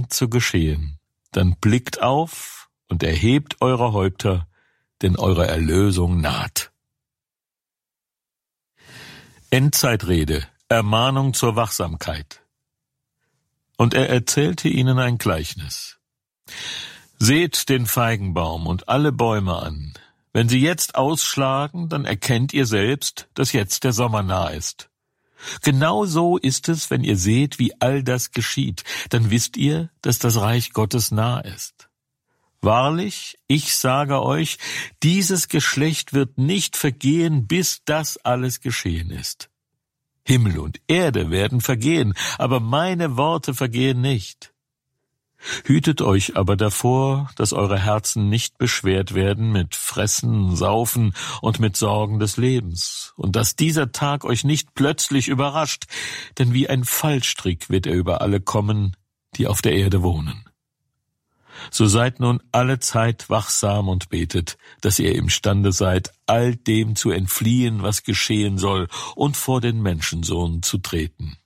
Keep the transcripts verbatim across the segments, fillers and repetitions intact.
anfängt zu geschehen, dann blickt auf und erhebt eure Häupter, denn eure Erlösung naht. Endzeitrede, Ermahnung zur Wachsamkeit. Und er erzählte ihnen ein Gleichnis. Seht den Feigenbaum und alle Bäume an. Wenn sie jetzt ausschlagen, dann erkennt ihr selbst, dass jetzt der Sommer nah ist. Genau so ist es, wenn ihr seht, wie all das geschieht, dann wisst ihr, dass das Reich Gottes nah ist. Wahrlich, ich sage euch, dieses Geschlecht wird nicht vergehen, bis das alles geschehen ist. Himmel und Erde werden vergehen, aber meine Worte vergehen nicht. Hütet euch aber davor, dass eure Herzen nicht beschwert werden mit Fressen, Saufen und mit Sorgen des Lebens, und dass dieser Tag euch nicht plötzlich überrascht, denn wie ein Fallstrick wird er über alle kommen, die auf der Erde wohnen. So seid nun alle Zeit wachsam und betet, dass ihr imstande seid, all dem zu entfliehen, was geschehen soll, und vor den Menschensohn zu treten.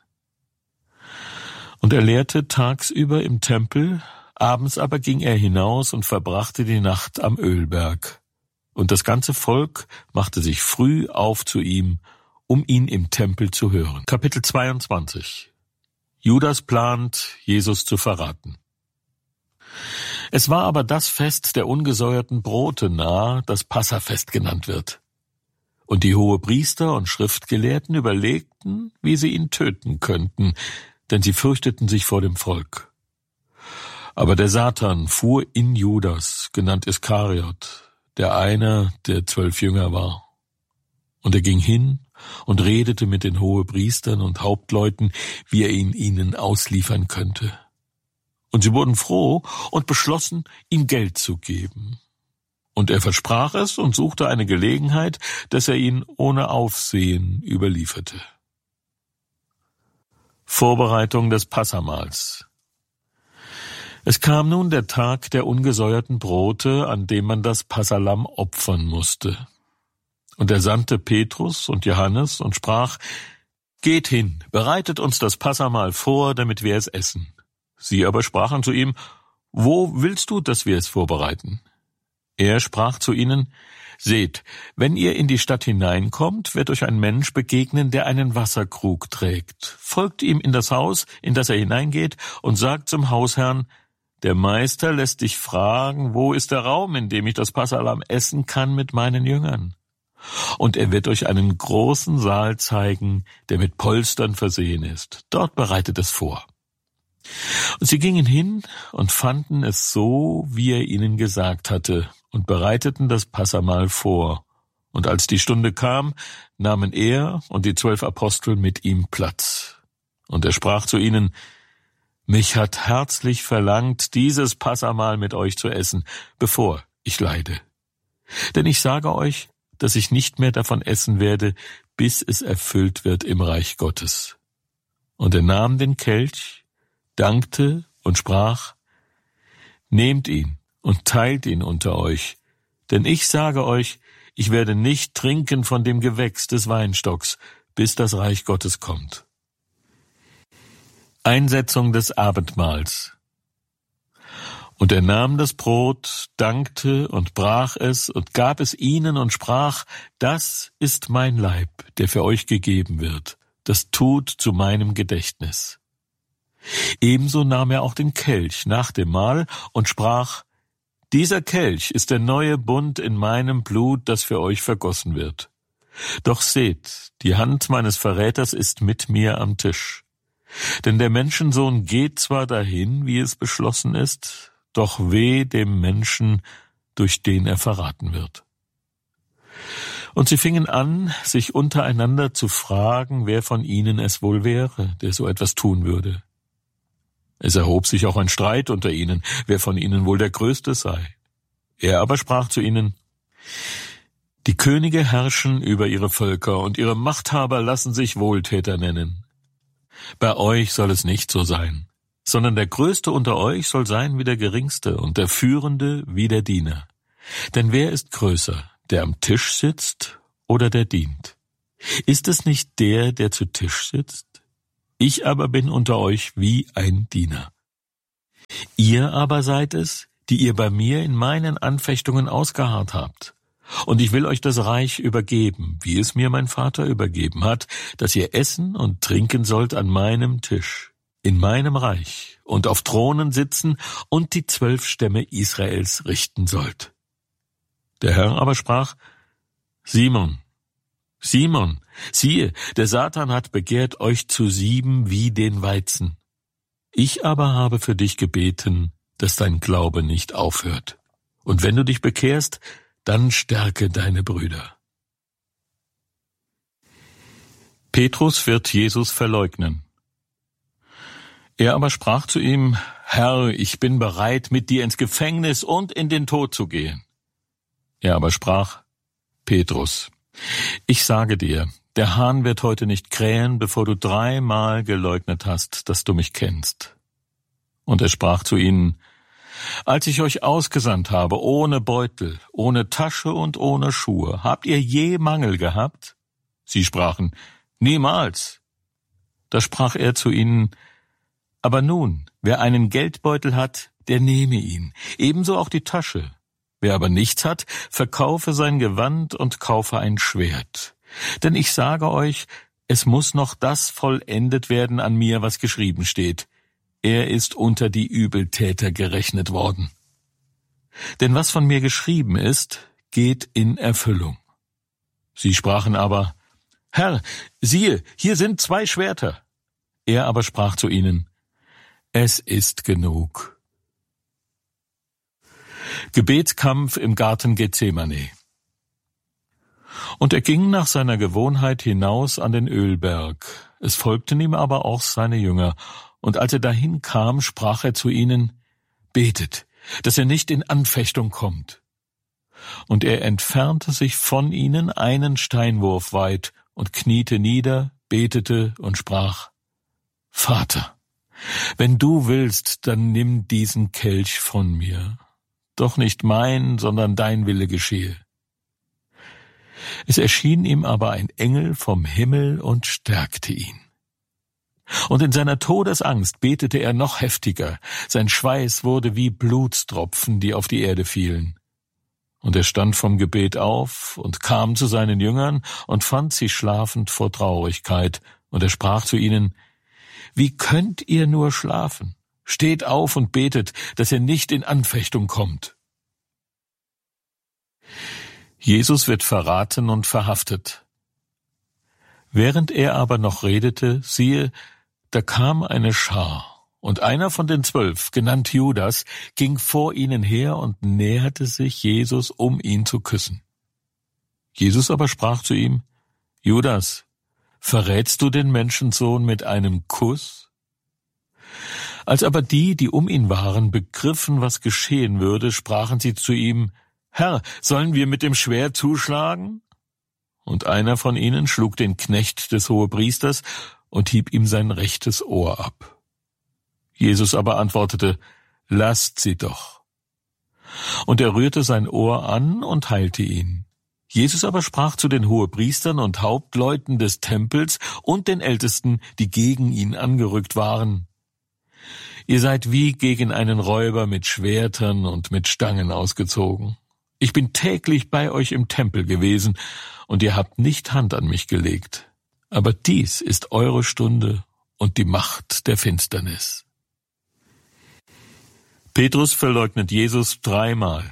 Und er lehrte tagsüber im Tempel, abends aber ging er hinaus und verbrachte die Nacht am Ölberg. Und das ganze Volk machte sich früh auf zu ihm, um ihn im Tempel zu hören. Kapitel zweiundzwanzig. Judas plant, Jesus zu verraten. Es war aber das Fest der ungesäuerten Brote nahe, das Passafest genannt wird. Und die Hohepriester und Schriftgelehrten überlegten, wie sie ihn töten könnten, denn sie fürchteten sich vor dem Volk. Aber der Satan fuhr in Judas, genannt Iskariot, der einer der zwölf Jünger war. Und er ging hin und redete mit den Hohepriestern und Hauptleuten, wie er ihn ihnen ausliefern könnte. Und sie wurden froh und beschlossen, ihm Geld zu geben. Und er versprach es und suchte eine Gelegenheit, dass er ihn ohne Aufsehen überlieferte. Vorbereitung des Passamahls. Es kam nun der Tag der ungesäuerten Brote, an dem man das Passalamm opfern musste. Und er sandte Petrus und Johannes und sprach: Geht hin, bereitet uns das Passamahl vor, damit wir es essen. Sie aber sprachen zu ihm: Wo willst du, dass wir es vorbereiten? Er sprach zu ihnen: Seht, wenn ihr in die Stadt hineinkommt, wird euch ein Mensch begegnen, der einen Wasserkrug trägt. Folgt ihm in das Haus, in das er hineingeht, und sagt zum Hausherrn: Der Meister lässt dich fragen, wo ist der Raum, in dem ich das Passalamm essen kann mit meinen Jüngern? Und er wird euch einen großen Saal zeigen, der mit Polstern versehen ist. Dort bereitet es vor. Und sie gingen hin und fanden es so, wie er ihnen gesagt hatte, und bereiteten das Passamahl vor. Und als die Stunde kam, nahmen er und die zwölf Apostel mit ihm Platz. Und er sprach zu ihnen: Mich hat herzlich verlangt, dieses Passamahl mit euch zu essen, bevor ich leide. Denn ich sage euch, dass ich nicht mehr davon essen werde, bis es erfüllt wird im Reich Gottes. Und er nahm den Kelch, dankte und sprach: Nehmt ihn und teilt ihn unter euch, denn ich sage euch, ich werde nicht trinken von dem Gewächs des Weinstocks, bis das Reich Gottes kommt. Einsetzung des Abendmahls. Und er nahm das Brot, dankte und brach es und gab es ihnen und sprach: Das ist mein Leib, der für euch gegeben wird. Das tut zu meinem Gedächtnis. Ebenso nahm er auch den Kelch nach dem Mahl und sprach: Dieser Kelch ist der neue Bund in meinem Blut, das für euch vergossen wird. Doch seht, die Hand meines Verräters ist mit mir am Tisch. Denn der Menschensohn geht zwar dahin, wie es beschlossen ist, doch weh dem Menschen, durch den er verraten wird. Und sie fingen an, sich untereinander zu fragen, wer von ihnen es wohl wäre, der so etwas tun würde. Es erhob sich auch ein Streit unter ihnen, wer von ihnen wohl der Größte sei. Er aber sprach zu ihnen: Die Könige herrschen über ihre Völker, und ihre Machthaber lassen sich Wohltäter nennen. Bei euch soll es nicht so sein, sondern der Größte unter euch soll sein wie der Geringste und der Führende wie der Diener. Denn wer ist größer, der am Tisch sitzt oder der dient? Ist es nicht der, der zu Tisch sitzt? Ich aber bin unter euch wie ein Diener. Ihr aber seid es, die ihr bei mir in meinen Anfechtungen ausgeharrt habt. Und ich will euch das Reich übergeben, wie es mir mein Vater übergeben hat, dass ihr essen und trinken sollt an meinem Tisch, in meinem Reich, und auf Thronen sitzen und die zwölf Stämme Israels richten sollt. Der Herr aber sprach: Simon, Simon, siehe, der Satan hat begehrt, euch zu sieben wie den Weizen. Ich aber habe für dich gebeten, dass dein Glaube nicht aufhört. Und wenn du dich bekehrst, dann stärke deine Brüder. Petrus wird Jesus verleugnen. Er aber sprach zu ihm: Herr, ich bin bereit, mit dir ins Gefängnis und in den Tod zu gehen. Er aber sprach: Petrus, ich sage dir, der Hahn wird heute nicht krähen, bevor du dreimal geleugnet hast, dass du mich kennst. Und er sprach zu ihnen: Als ich euch ausgesandt habe, ohne Beutel, ohne Tasche und ohne Schuhe, habt ihr je Mangel gehabt? Sie sprachen: Niemals. Da sprach er zu ihnen: Aber nun, wer einen Geldbeutel hat, der nehme ihn, ebenso auch die Tasche. Wer aber nichts hat, verkaufe sein Gewand und kaufe ein Schwert. Denn ich sage euch, es muss noch das vollendet werden an mir, was geschrieben steht. Er ist unter die Übeltäter gerechnet worden. Denn was von mir geschrieben ist, geht in Erfüllung. Sie sprachen aber: Herr, siehe, hier sind zwei Schwerter. Er aber sprach zu ihnen: Es ist genug. Gebetskampf im Garten Gethsemane. Und er ging nach seiner Gewohnheit hinaus an den Ölberg. Es folgten ihm aber auch seine Jünger. Und als er dahin kam, sprach er zu ihnen: Betet, dass er nicht in Anfechtung kommt. Und er entfernte sich von ihnen einen Steinwurf weit und kniete nieder, betete und sprach: Vater, wenn du willst, dann nimm diesen Kelch von mir. Doch nicht mein, sondern dein Wille geschehe. Es erschien ihm aber ein Engel vom Himmel und stärkte ihn. Und in seiner Todesangst betete er noch heftiger. Sein Schweiß wurde wie Blutstropfen, die auf die Erde fielen. Und er stand vom Gebet auf und kam zu seinen Jüngern und fand sie schlafend vor Traurigkeit. Und er sprach zu ihnen: Wie könnt ihr nur schlafen? Steht auf und betet, dass ihr nicht in Anfechtung kommt. Jesus wird verraten und verhaftet. Während er aber noch redete, siehe, da kam eine Schar, und einer von den Zwölf, genannt Judas, ging vor ihnen her und näherte sich Jesus, um ihn zu küssen. Jesus aber sprach zu ihm: Judas, verrätst du den Menschensohn mit einem Kuss? Als aber die, die um ihn waren, begriffen, was geschehen würde, sprachen sie zu ihm: Herr, sollen wir mit dem Schwert zuschlagen? Und einer von ihnen schlug den Knecht des Hohepriesters und hieb ihm sein rechtes Ohr ab. Jesus aber antwortete: Lasst sie doch. Und er rührte sein Ohr an und heilte ihn. Jesus aber sprach zu den Hohepriestern und Hauptleuten des Tempels und den Ältesten, die gegen ihn angerückt waren: Ihr seid wie gegen einen Räuber mit Schwertern und mit Stangen ausgezogen. Ich bin täglich bei euch im Tempel gewesen, und ihr habt nicht Hand an mich gelegt. Aber dies ist eure Stunde und die Macht der Finsternis. Petrus verleugnet Jesus dreimal.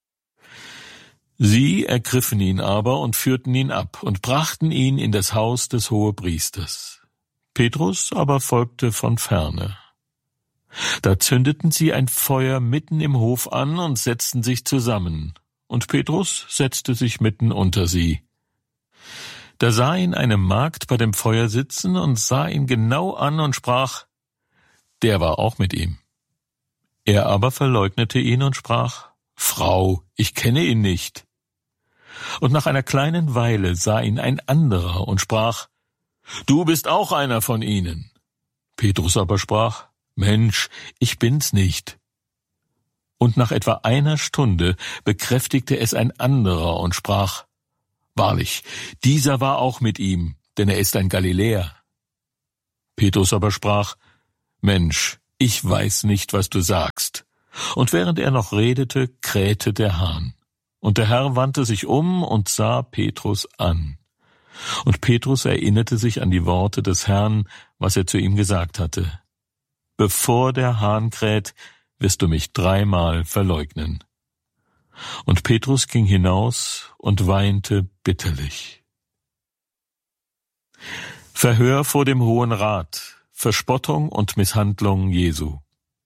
Sie ergriffen ihn aber und führten ihn ab und brachten ihn in das Haus des Hohepriesters. Petrus aber folgte von ferne. Da zündeten sie ein Feuer mitten im Hof an und setzten sich zusammen, und Petrus setzte sich mitten unter sie. Da sah ihn eine Magd bei dem Feuer sitzen und sah ihn genau an und sprach: Der war auch mit ihm. Er aber verleugnete ihn und sprach: Frau, ich kenne ihn nicht. Und nach einer kleinen Weile sah ihn ein anderer und sprach: Du bist auch einer von ihnen. Petrus aber sprach: Mensch, ich bin's nicht. Und nach etwa einer Stunde bekräftigte es ein anderer und sprach: Wahrlich, dieser war auch mit ihm, denn er ist ein Galiläer. Petrus aber sprach: Mensch, ich weiß nicht, was du sagst. Und während er noch redete, krähte der Hahn. Und der Herr wandte sich um und sah Petrus an. Und Petrus erinnerte sich an die Worte des Herrn, was er zu ihm gesagt hatte. Bevor der Hahn kräht, wirst du mich dreimal verleugnen. Und Petrus ging hinaus und weinte bitterlich. Verhör vor dem Hohen Rat, Verspottung und Misshandlung Jesu.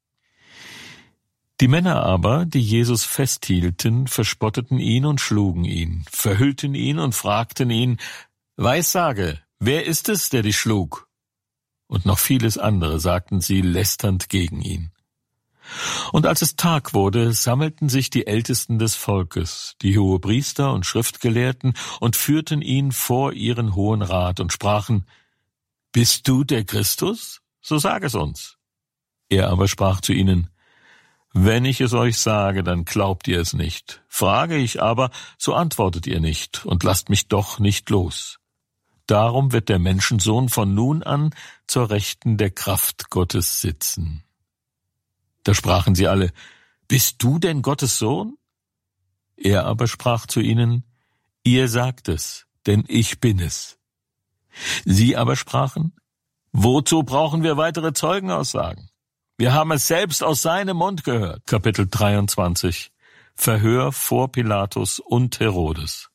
Die Männer aber, die Jesus festhielten, verspotteten ihn und schlugen ihn, verhüllten ihn und fragten ihn, Weissage, wer ist es, der dich schlug? Und noch vieles andere sagten sie lästernd gegen ihn. Und als es Tag wurde, sammelten sich die Ältesten des Volkes, die Hohepriester und Schriftgelehrten, und führten ihn vor ihren Hohen Rat und sprachen, Bist du der Christus? So sag es uns. Er aber sprach zu ihnen, Wenn ich es euch sage, dann glaubt ihr es nicht. Frage ich aber, so antwortet ihr nicht und lasst mich doch nicht los. Darum wird der Menschensohn von nun an zur Rechten der Kraft Gottes sitzen. Da sprachen sie alle, Bist du denn Gottes Sohn? Er aber sprach zu ihnen, Ihr sagt es, denn ich bin es. Sie aber sprachen, Wozu brauchen wir weitere Zeugenaussagen? Wir haben es selbst aus seinem Mund gehört. Kapitel dreiundzwanzig. Verhör vor Pilatus und Herodes.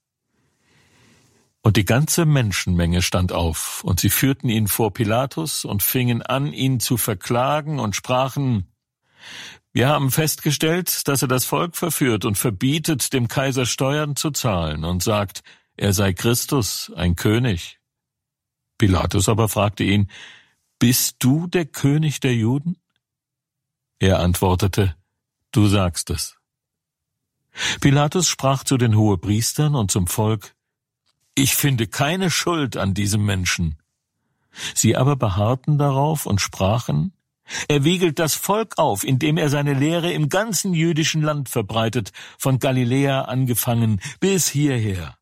Und die ganze Menschenmenge stand auf, und sie führten ihn vor Pilatus und fingen an, ihn zu verklagen und sprachen, Wir haben festgestellt, dass er das Volk verführt und verbietet, dem Kaiser Steuern zu zahlen und sagt, er sei Christus, ein König. Pilatus aber fragte ihn, Bist du der König der Juden? Er antwortete, Du sagst es. Pilatus sprach zu den Hohepriestern und zum Volk, Ich finde keine Schuld an diesem Menschen. Sie aber beharrten darauf und sprachen, Er wiegelt das Volk auf, indem er seine Lehre im ganzen jüdischen Land verbreitet, von Galiläa angefangen bis hierher.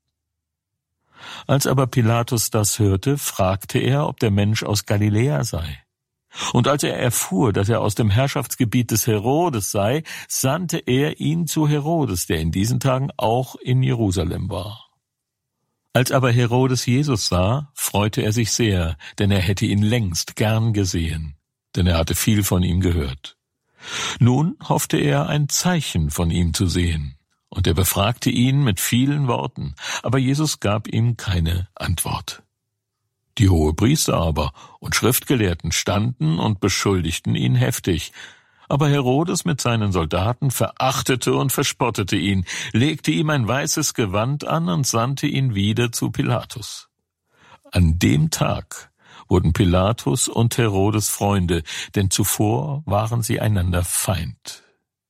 Als aber Pilatus das hörte, fragte er, ob der Mensch aus Galiläa sei. Und als er erfuhr, dass er aus dem Herrschaftsgebiet des Herodes sei, sandte er ihn zu Herodes, der in diesen Tagen auch in Jerusalem war. Als aber Herodes Jesus sah, freute er sich sehr, denn er hätte ihn längst gern gesehen, denn er hatte viel von ihm gehört. Nun hoffte er, ein Zeichen von ihm zu sehen, und er befragte ihn mit vielen Worten, aber Jesus gab ihm keine Antwort. Die Hohepriester aber und Schriftgelehrten standen und beschuldigten ihn heftig. Aber Herodes mit seinen Soldaten verachtete und verspottete ihn, legte ihm ein weißes Gewand an und sandte ihn wieder zu Pilatus. An dem Tag wurden Pilatus und Herodes Freunde, denn zuvor waren sie einander Feind.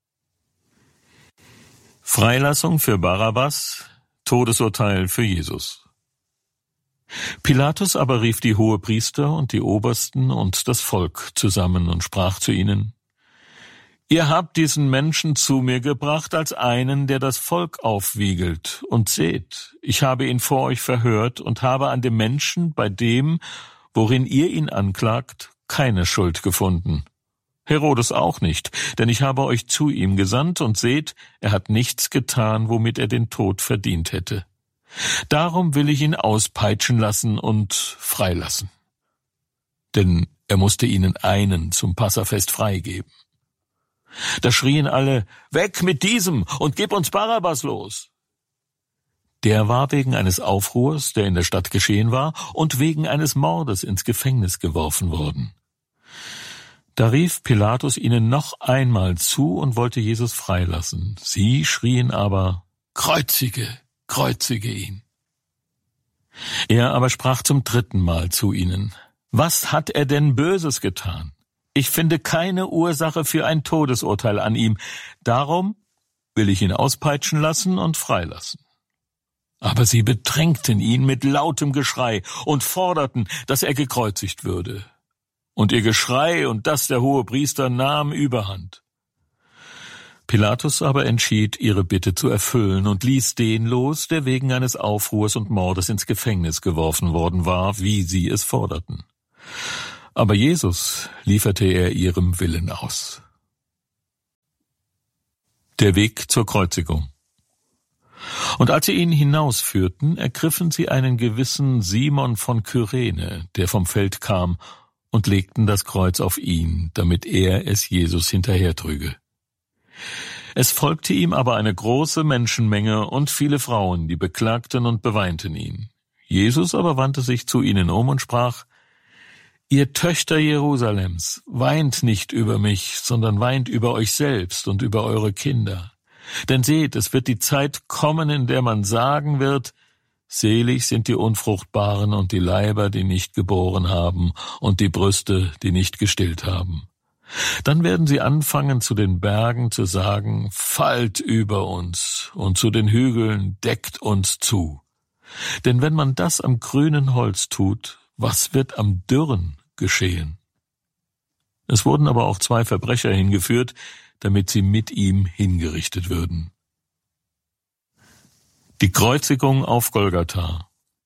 Freilassung für Barabbas, Todesurteil für Jesus. Pilatus aber rief die Hohepriester und die Obersten und das Volk zusammen und sprach zu ihnen, Ihr habt diesen Menschen zu mir gebracht als einen, der das Volk aufwiegelt. Und seht, ich habe ihn vor euch verhört und habe an dem Menschen, bei dem, worin ihr ihn anklagt, keine Schuld gefunden. Herodes auch nicht, denn ich habe euch zu ihm gesandt und seht, er hat nichts getan, womit er den Tod verdient hätte. Darum will ich ihn auspeitschen lassen und freilassen. Denn er musste ihnen einen zum Passafest freigeben. Da schrien alle, weg mit diesem und gib uns Barabbas los. Der war wegen eines Aufruhrs, der in der Stadt geschehen war, und wegen eines Mordes ins Gefängnis geworfen worden. Da rief Pilatus ihnen noch einmal zu und wollte Jesus freilassen. Sie schrien aber, kreuzige, kreuzige ihn. Er aber sprach zum dritten Mal zu ihnen, was hat er denn Böses getan? Ich finde keine Ursache für ein Todesurteil an ihm, darum will ich ihn auspeitschen lassen und freilassen. Aber sie bedrängten ihn mit lautem Geschrei und forderten, dass er gekreuzigt würde. Und ihr Geschrei und das der Hohepriester nahm überhand. Pilatus aber entschied, ihre Bitte zu erfüllen und ließ den los, der wegen eines Aufruhrs und Mordes ins Gefängnis geworfen worden war, wie sie es forderten. Aber Jesus lieferte er ihrem Willen aus. Der Weg zur Kreuzigung. Und als sie ihn hinausführten, ergriffen sie einen gewissen Simon von Kyrene, der vom Feld kam, und legten das Kreuz auf ihn, damit er es Jesus hinterhertrüge. Es folgte ihm aber eine große Menschenmenge und viele Frauen, die beklagten und beweinten ihn. Jesus aber wandte sich zu ihnen um und sprach: Ihr Töchter Jerusalems, weint nicht über mich, sondern weint über euch selbst und über eure Kinder. Denn seht, es wird die Zeit kommen, in der man sagen wird: Selig sind die Unfruchtbaren und die Leiber, die nicht geboren haben, und die Brüste, die nicht gestillt haben. Dann werden sie anfangen, zu den Bergen zu sagen: Fallt über uns, und zu den Hügeln: Deckt uns zu. Denn wenn man das am grünen Holz tut, was wird am dürren geschehen? Es wurden aber auch zwei Verbrecher hingeführt, damit sie mit ihm hingerichtet würden. Die Kreuzigung auf Golgatha.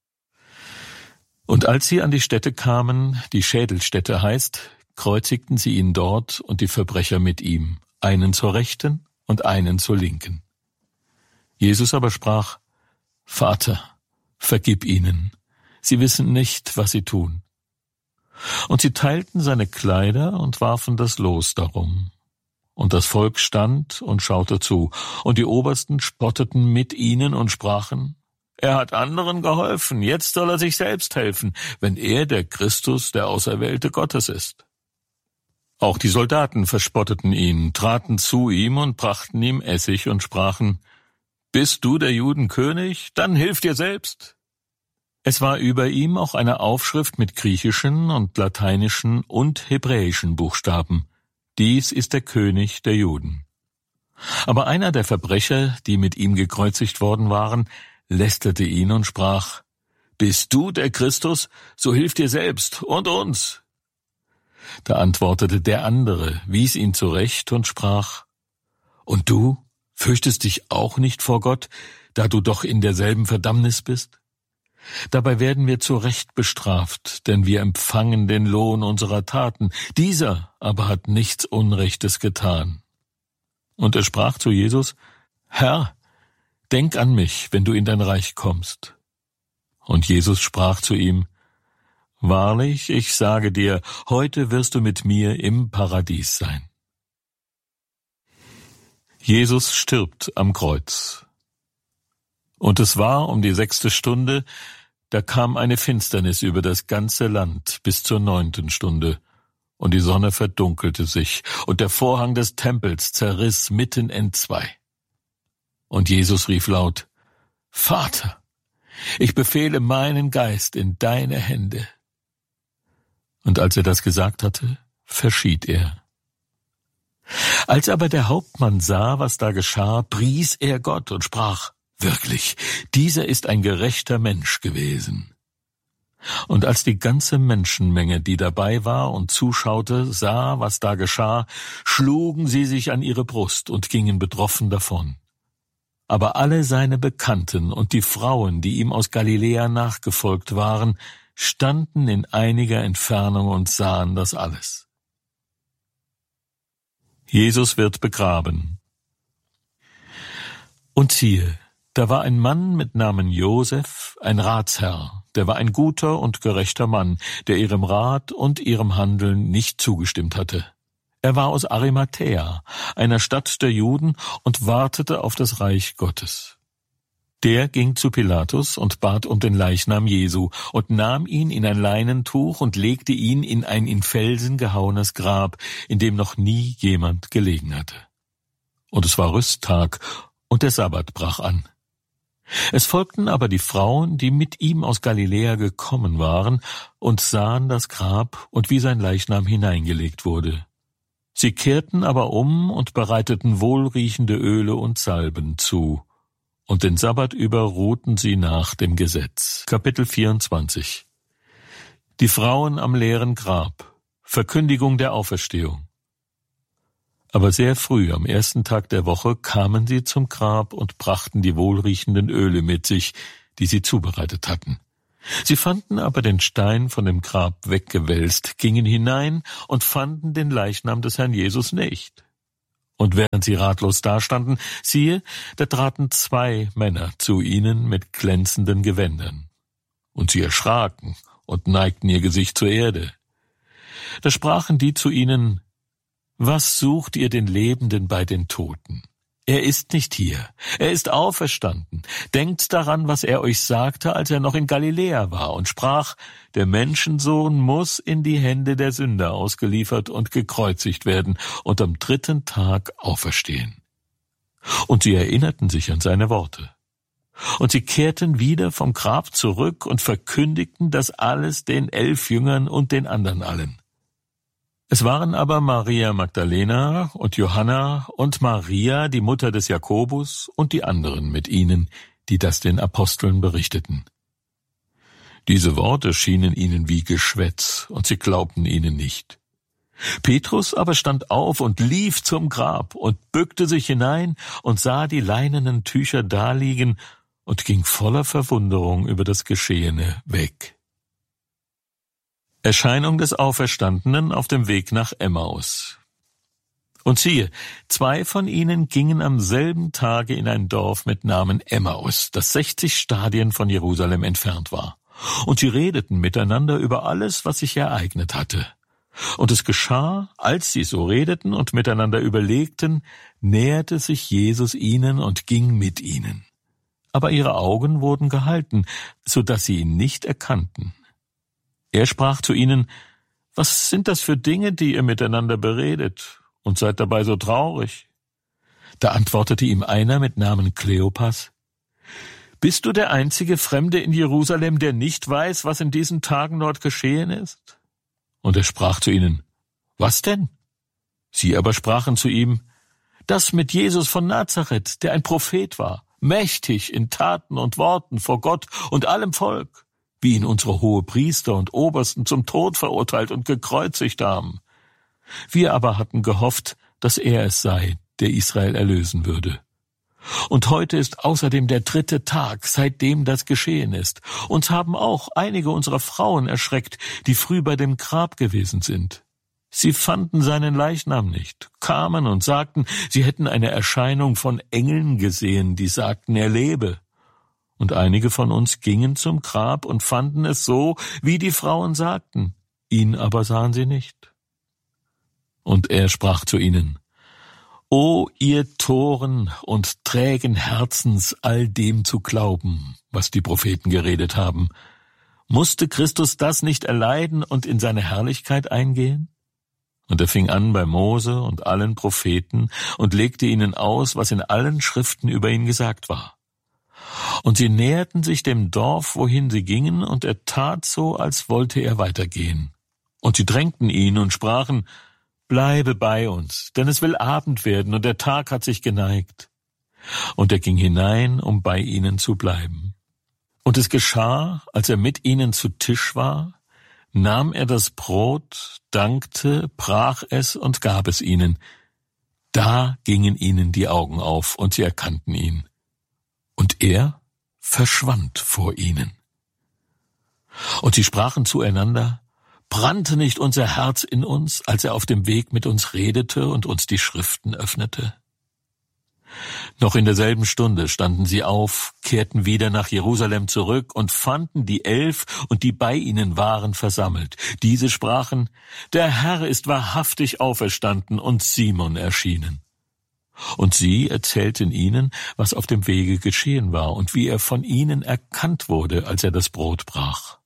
Und als sie an die Stätte kamen, die Schädelstätte heißt, kreuzigten sie ihn dort und die Verbrecher mit ihm, einen zur Rechten und einen zur Linken. Jesus aber sprach: Vater, vergib ihnen, sie wissen nicht, was sie tun. Und sie teilten seine Kleider und warfen das Los darum. Und das Volk stand und schaute zu, und die Obersten spotteten mit ihnen und sprachen: Er hat anderen geholfen, jetzt soll er sich selbst helfen, wenn er der Christus, der Auserwählte Gottes ist. Auch die Soldaten verspotteten ihn, traten zu ihm und brachten ihm Essig und sprachen: Bist du der Juden König? Dann hilf dir selbst. Es war über ihm auch eine Aufschrift mit griechischen und lateinischen und hebräischen Buchstaben: Dies ist der König der Juden. Aber einer der Verbrecher, die mit ihm gekreuzigt worden waren, lästerte ihn und sprach: Bist du der Christus? So hilf dir selbst und uns. Da antwortete der andere, wies ihn zurecht und sprach: Und du fürchtest dich auch nicht vor Gott, da du doch in derselben Verdammnis bist? Dabei werden wir zu Recht bestraft, denn wir empfangen den Lohn unserer Taten. Dieser aber hat nichts Unrechtes getan. Und er sprach zu Jesus: Herr, denk an mich, wenn du in dein Reich kommst. Und Jesus sprach zu ihm: Wahrlich, ich sage dir, heute wirst du mit mir im Paradies sein. Jesus stirbt am Kreuz. Und es war um die sechste Stunde, da kam eine Finsternis über das ganze Land bis zur neunten Stunde, und die Sonne verdunkelte sich, und der Vorhang des Tempels zerriss mitten entzwei. Und Jesus rief laut: Vater, ich befehle meinen Geist in deine Hände. Und als er das gesagt hatte, verschied er. Als aber der Hauptmann sah, was da geschah, pries er Gott und sprach: Wirklich, dieser ist ein gerechter Mensch gewesen. Und als die ganze Menschenmenge, die dabei war und zuschaute, sah, was da geschah, schlugen sie sich an ihre Brust und gingen betroffen davon. Aber alle seine Bekannten und die Frauen, die ihm aus Galiläa nachgefolgt waren, standen in einiger Entfernung und sahen das alles. Jesus wird begraben. Und siehe, da war ein Mann mit Namen Josef, ein Ratsherr, der war ein guter und gerechter Mann, der ihrem Rat und ihrem Handeln nicht zugestimmt hatte. Er war aus Arimathäa, einer Stadt der Juden, und wartete auf das Reich Gottes. Der ging zu Pilatus und bat um den Leichnam Jesu und nahm ihn in ein Leinentuch und legte ihn in ein in Felsen gehauenes Grab, in dem noch nie jemand gelegen hatte. Und es war Rüsttag, und der Sabbat brach an. Es folgten aber die Frauen, die mit ihm aus Galiläa gekommen waren, und sahen das Grab und wie sein Leichnam hineingelegt wurde. Sie kehrten aber um und bereiteten wohlriechende Öle und Salben zu, und den Sabbat über ruhten sie nach dem Gesetz. Kapitel vierundzwanzig. Die Frauen am leeren Grab. Verkündigung der Auferstehung. Aber sehr früh am ersten Tag der Woche kamen sie zum Grab und brachten die wohlriechenden Öle mit sich, die sie zubereitet hatten. Sie fanden aber den Stein von dem Grab weggewälzt, gingen hinein und fanden den Leichnam des Herrn Jesus nicht. Und während sie ratlos dastanden, siehe, da traten zwei Männer zu ihnen mit glänzenden Gewändern. Und sie erschraken und neigten ihr Gesicht zur Erde. Da sprachen die zu ihnen: Was sucht ihr den Lebenden bei den Toten? Er ist nicht hier, er ist auferstanden. Denkt daran, was er euch sagte, als er noch in Galiläa war und sprach: Der Menschensohn muss in die Hände der Sünder ausgeliefert und gekreuzigt werden und am dritten Tag auferstehen. Und sie erinnerten sich an seine Worte. Und sie kehrten wieder vom Grab zurück und verkündigten das alles den elf Jüngern und den anderen allen. Es waren aber Maria Magdalena und Johanna und Maria, die Mutter des Jakobus, und die anderen mit ihnen, die das den Aposteln berichteten. Diese Worte schienen ihnen wie Geschwätz, und sie glaubten ihnen nicht. Petrus aber stand auf und lief zum Grab und bückte sich hinein und sah die leinenen Tücher daliegen und ging voller Verwunderung über das Geschehene weg. Erscheinung des Auferstandenen auf dem Weg nach Emmaus. Und siehe, zwei von ihnen gingen am selben Tage in ein Dorf mit Namen Emmaus, das sechzig Stadien von Jerusalem entfernt war. Und sie redeten miteinander über alles, was sich ereignet hatte. Und es geschah, als sie so redeten und miteinander überlegten, näherte sich Jesus ihnen und ging mit ihnen. Aber ihre Augen wurden gehalten, so dass sie ihn nicht erkannten. Er sprach zu ihnen: Was sind das für Dinge, die ihr miteinander beredet, und seid dabei so traurig? Da antwortete ihm einer mit Namen Kleopas: Bist du der einzige Fremde in Jerusalem, der nicht weiß, was in diesen Tagen dort geschehen ist? Und er sprach zu ihnen: Was denn? Sie aber sprachen zu ihm: Das mit Jesus von Nazareth, der ein Prophet war, mächtig in Taten und Worten vor Gott und allem Volk, wie ihn unsere Hohepriester und Obersten zum Tod verurteilt und gekreuzigt haben. Wir aber hatten gehofft, dass er es sei, der Israel erlösen würde. Und heute ist außerdem der dritte Tag, seitdem das geschehen ist. Uns haben auch einige unserer Frauen erschreckt, die früh bei dem Grab gewesen sind. Sie fanden seinen Leichnam nicht, kamen und sagten, sie hätten eine Erscheinung von Engeln gesehen, die sagten, er lebe. Und einige von uns gingen zum Grab und fanden es so, wie die Frauen sagten, ihn aber sahen sie nicht. Und er sprach zu ihnen: O ihr Toren und trägen Herzens, all dem zu glauben, was die Propheten geredet haben. Musste Christus das nicht erleiden und in seine Herrlichkeit eingehen? Und er fing an bei Mose und allen Propheten und legte ihnen aus, was in allen Schriften über ihn gesagt war. Und sie näherten sich dem Dorf, wohin sie gingen, und er tat so, als wollte er weitergehen. Und sie drängten ihn und sprachen: Bleibe bei uns, denn es will Abend werden, und der Tag hat sich geneigt. Und er ging hinein, um bei ihnen zu bleiben. Und es geschah, als er mit ihnen zu Tisch war, nahm er das Brot, dankte, brach es und gab es ihnen. Da gingen ihnen die Augen auf, und sie erkannten ihn. Und er verschwand vor ihnen. Und sie sprachen zueinander: Brannte nicht unser Herz in uns, als er auf dem Weg mit uns redete und uns die Schriften öffnete? Noch in derselben Stunde standen sie auf, kehrten wieder nach Jerusalem zurück und fanden die Elf und die bei ihnen waren versammelt. Diese sprachen: Der Herr ist wahrhaftig auferstanden und Simon erschienen. Und sie erzählten ihnen, was auf dem Wege geschehen war und wie er von ihnen erkannt wurde, als er das Brot brach.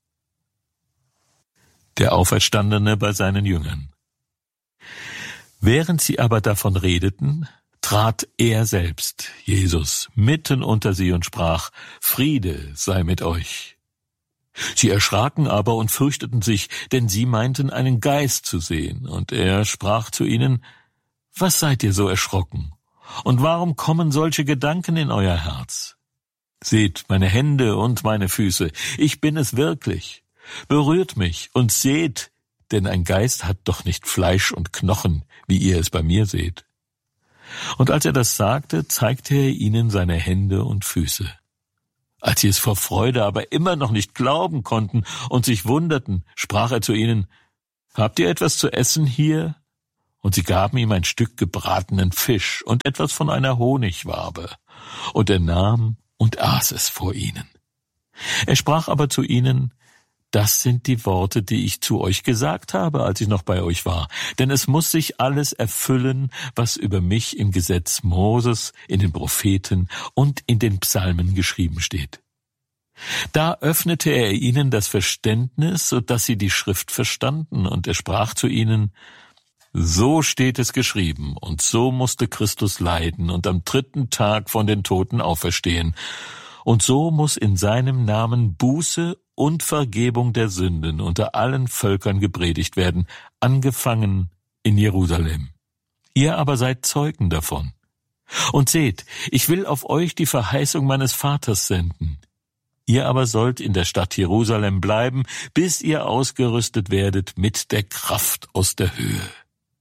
Der Auferstandene bei seinen Jüngern. Während sie aber davon redeten, trat er selbst, Jesus, mitten unter sie und sprach: Friede sei mit euch. Sie erschraken aber und fürchteten sich, denn sie meinten, einen Geist zu sehen. Und er sprach zu ihnen: Was seid ihr so erschrocken? Und warum kommen solche Gedanken in euer Herz? Seht meine Hände und meine Füße, ich bin es wirklich. Berührt mich und seht, denn ein Geist hat doch nicht Fleisch und Knochen, wie ihr es bei mir seht. Und als er das sagte, zeigte er ihnen seine Hände und Füße. Als sie es vor Freude aber immer noch nicht glauben konnten und sich wunderten, sprach er zu ihnen: Habt ihr etwas zu essen hier? Und sie gaben ihm ein Stück gebratenen Fisch und etwas von einer Honigwabe. Und er nahm und aß es vor ihnen. Er sprach aber zu ihnen: Das sind die Worte, die ich zu euch gesagt habe, als ich noch bei euch war. Denn es muss sich alles erfüllen, was über mich im Gesetz Moses, in den Propheten und in den Psalmen geschrieben steht. Da öffnete er ihnen das Verständnis, so dass sie die Schrift verstanden, und er sprach zu ihnen: So steht es geschrieben, und so musste Christus leiden und am dritten Tag von den Toten auferstehen. Und so muss in seinem Namen Buße und Vergebung der Sünden unter allen Völkern gepredigt werden, angefangen in Jerusalem. Ihr aber seid Zeugen davon. Und seht, ich will auf euch die Verheißung meines Vaters senden. Ihr aber sollt in der Stadt Jerusalem bleiben, bis ihr ausgerüstet werdet mit der Kraft aus der Höhe.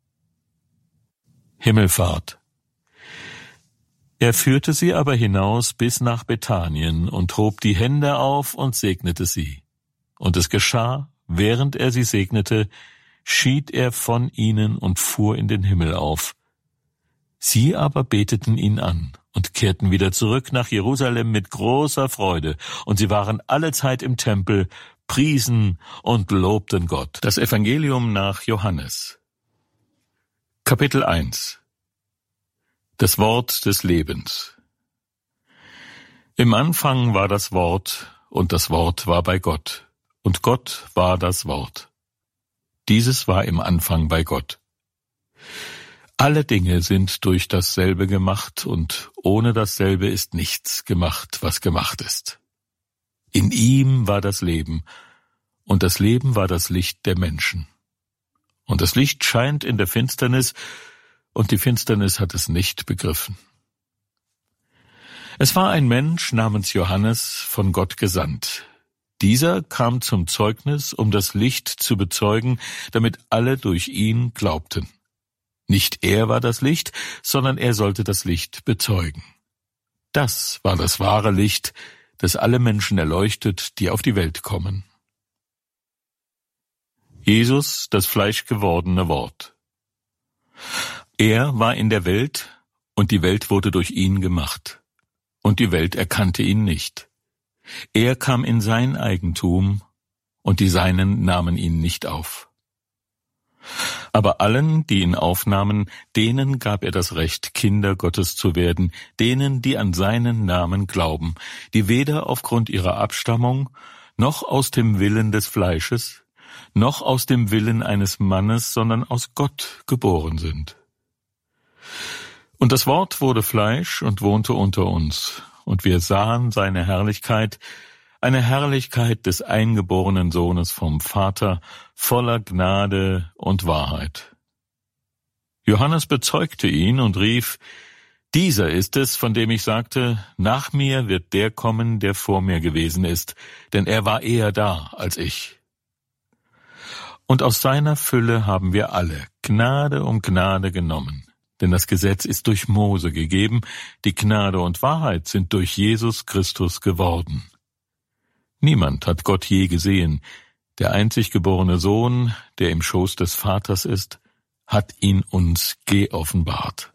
Himmelfahrt. Er führte sie aber hinaus bis nach Bethanien und hob die Hände auf und segnete sie. Und es geschah, während er sie segnete, schied er von ihnen und fuhr in den Himmel auf. Sie aber beteten ihn an und kehrten wieder zurück nach Jerusalem mit großer Freude, und sie waren allezeit im Tempel, priesen und lobten Gott. Das Evangelium nach Johannes. Kapitel eins. Das Wort des Lebens. Im Anfang war das Wort, und das Wort war bei Gott, und Gott war das Wort. Dieses war im Anfang bei Gott. Alle Dinge sind durch dasselbe gemacht, und ohne dasselbe ist nichts gemacht, was gemacht ist. In ihm war das Leben, und das Leben war das Licht der Menschen. Und das Licht scheint in der Finsternis, und die Finsternis hat es nicht begriffen. Es war ein Mensch namens Johannes, von Gott gesandt. Dieser kam zum Zeugnis, um das Licht zu bezeugen, damit alle durch ihn glaubten. Nicht er war das Licht, sondern er sollte das Licht bezeugen. Das war das wahre Licht, das alle Menschen erleuchtet, die auf die Welt kommen. Jesus, das fleischgewordene Wort. Er war in der Welt, und die Welt wurde durch ihn gemacht, und die Welt erkannte ihn nicht. Er kam in sein Eigentum, und die Seinen nahmen ihn nicht auf. Aber allen, die ihn aufnahmen, denen gab er das Recht, Kinder Gottes zu werden, denen, die an seinen Namen glauben, die weder aufgrund ihrer Abstammung, noch aus dem Willen des Fleisches, noch aus dem Willen eines Mannes, sondern aus Gott geboren sind. Und das Wort wurde Fleisch und wohnte unter uns, und wir sahen seine Herrlichkeit, eine Herrlichkeit des eingeborenen Sohnes vom Vater, voller Gnade und Wahrheit. Johannes bezeugte ihn und rief: Dieser ist es, von dem ich sagte, nach mir wird der kommen, der vor mir gewesen ist, denn er war eher da als ich. Und aus seiner Fülle haben wir alle Gnade um Gnade genommen. Denn das Gesetz ist durch Mose gegeben, die Gnade und Wahrheit sind durch Jesus Christus geworden. Niemand hat Gott je gesehen. Der einzig geborene Sohn, der im Schoß des Vaters ist, hat ihn uns geoffenbart.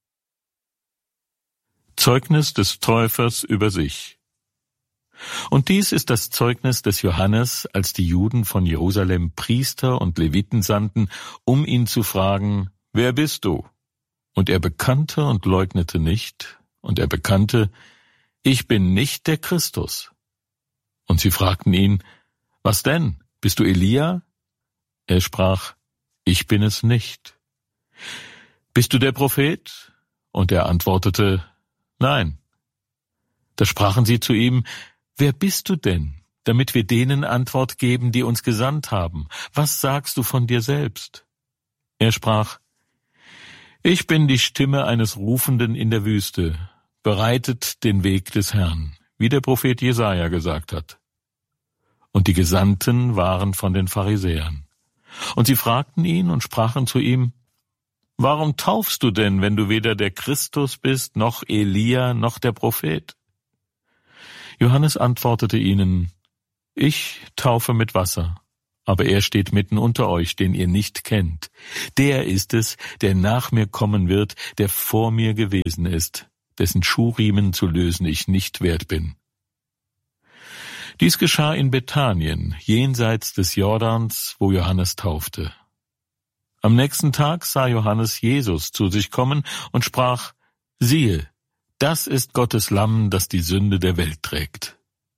Zeugnis des Täufers über sich. Und dies ist das Zeugnis des Johannes, als die Juden von Jerusalem Priester und Leviten sandten, um ihn zu fragen: Wer bist du? Und er bekannte und leugnete nicht, und er bekannte: Ich bin nicht der Christus. Und sie fragten ihn: Was denn? Bist du Elia? Er sprach: Ich bin es nicht. Bist du der Prophet? Und er antwortete: Nein. Da sprachen sie zu ihm: Wer bist du denn, damit wir denen Antwort geben, die uns gesandt haben? Was sagst du von dir selbst? Er sprach: Ich bin die Stimme eines Rufenden in der Wüste, bereitet den Weg des Herrn, wie der Prophet Jesaja gesagt hat. Und die Gesandten waren von den Pharisäern. Und sie fragten ihn und sprachen zu ihm: Warum taufst du denn, wenn du weder der Christus bist, noch Elia, noch der Prophet? Johannes antwortete ihnen: Ich taufe mit Wasser, aber er steht mitten unter euch, den ihr nicht kennt. Der ist es, der nach mir kommen wird, der vor mir gewesen ist, dessen Schuhriemen zu lösen ich nicht wert bin. Dies geschah in Bethanien, jenseits des Jordans, wo Johannes taufte. Am nächsten Tag sah Johannes Jesus zu sich kommen und sprach: Siehe, das ist Gottes Lamm, das die Sünde der Welt trägt.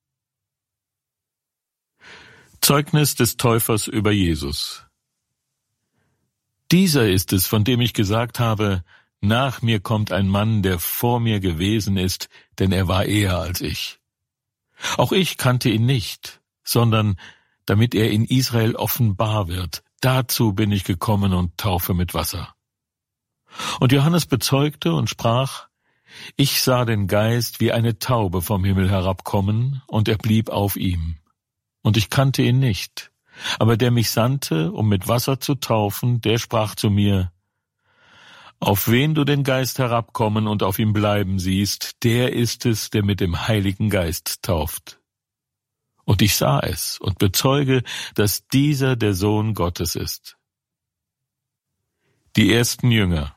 Zeugnis des Täufers über Jesus. Dieser ist es, von dem ich gesagt habe: Nach mir kommt ein Mann, der vor mir gewesen ist, denn er war eher als ich. Auch ich kannte ihn nicht, sondern damit er in Israel offenbar wird. Dazu bin ich gekommen und taufe mit Wasser. Und Johannes bezeugte und sprach: Ich sah den Geist wie eine Taube vom Himmel herabkommen, und er blieb auf ihm. Und ich kannte ihn nicht. Aber der mich sandte, um mit Wasser zu taufen, der sprach zu mir: Auf wen du den Geist herabkommen und auf ihm bleiben siehst, der ist es, der mit dem Heiligen Geist tauft. Und ich sah es und bezeuge, dass dieser der Sohn Gottes ist. Die ersten Jünger.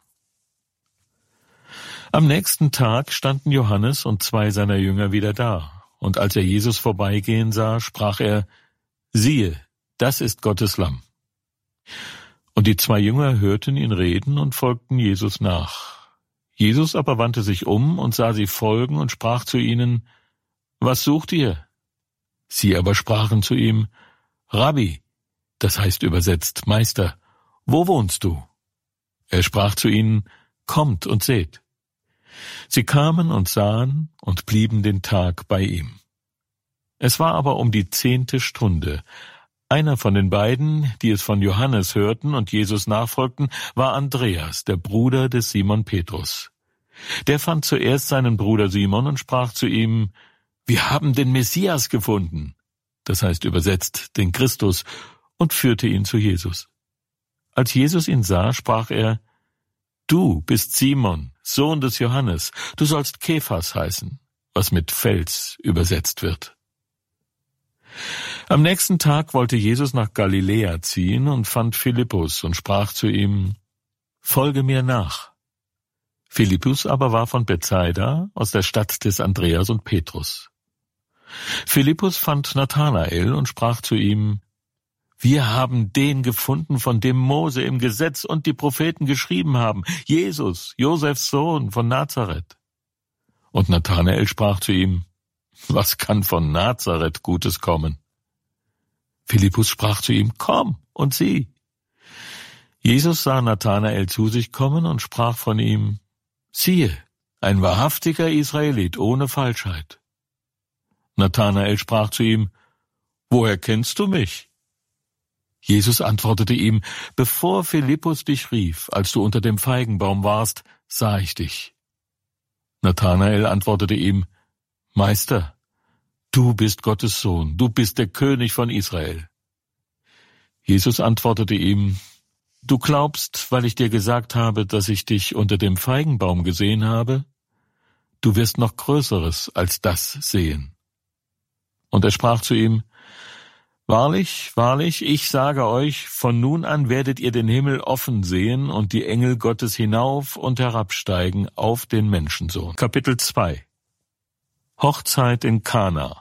Am nächsten Tag standen Johannes und zwei seiner Jünger wieder da. Und als er Jesus vorbeigehen sah, sprach er: Siehe, das ist Gottes Lamm. Und die zwei Jünger hörten ihn reden und folgten Jesus nach. Jesus aber wandte sich um und sah sie folgen und sprach zu ihnen: Was sucht ihr? Sie aber sprachen zu ihm: Rabbi, das heißt übersetzt Meister, wo wohnst du? Er sprach zu ihnen: Kommt und seht. Sie kamen und sahen und blieben den Tag bei ihm. Es war aber um die zehnte Stunde. Einer von den beiden, die es von Johannes hörten und Jesus nachfolgten, war Andreas, der Bruder des Simon Petrus. Der fand zuerst seinen Bruder Simon und sprach zu ihm: Wir haben den Messias gefunden, das heißt übersetzt den Christus, und führte ihn zu Jesus. Als Jesus ihn sah, sprach er: Du bist Simon, Sohn des Johannes, du sollst Kephas heißen, was mit Fels übersetzt wird. Am nächsten Tag wollte Jesus nach Galiläa ziehen und fand Philippus und sprach zu ihm: Folge mir nach. Philippus aber war von Bethsaida, aus der Stadt des Andreas und Petrus. Philippus fand Nathanael und sprach zu ihm: Wir haben den gefunden, von dem Mose im Gesetz und die Propheten geschrieben haben, Jesus, Josefs Sohn von Nazareth. Und Nathanael sprach zu ihm: Was kann von Nazareth Gutes kommen? Philippus sprach zu ihm: Komm und sieh. Jesus sah Nathanael zu sich kommen und sprach von ihm: Siehe, ein wahrhaftiger Israelit ohne Falschheit. Nathanael sprach zu ihm: Woher kennst du mich? Jesus antwortete ihm: Bevor Philippus dich rief, als du unter dem Feigenbaum warst, sah ich dich. Nathanael antwortete ihm: Meister, du bist Gottes Sohn, du bist der König von Israel. Jesus antwortete ihm: Du glaubst, weil ich dir gesagt habe, dass ich dich unter dem Feigenbaum gesehen habe? Du wirst noch Größeres als das sehen. Und er sprach zu ihm: Wahrlich, wahrlich, ich sage euch, von nun an werdet ihr den Himmel offen sehen und die Engel Gottes hinauf und herabsteigen auf den Menschensohn. Kapitel zwei. Hochzeit in Kana.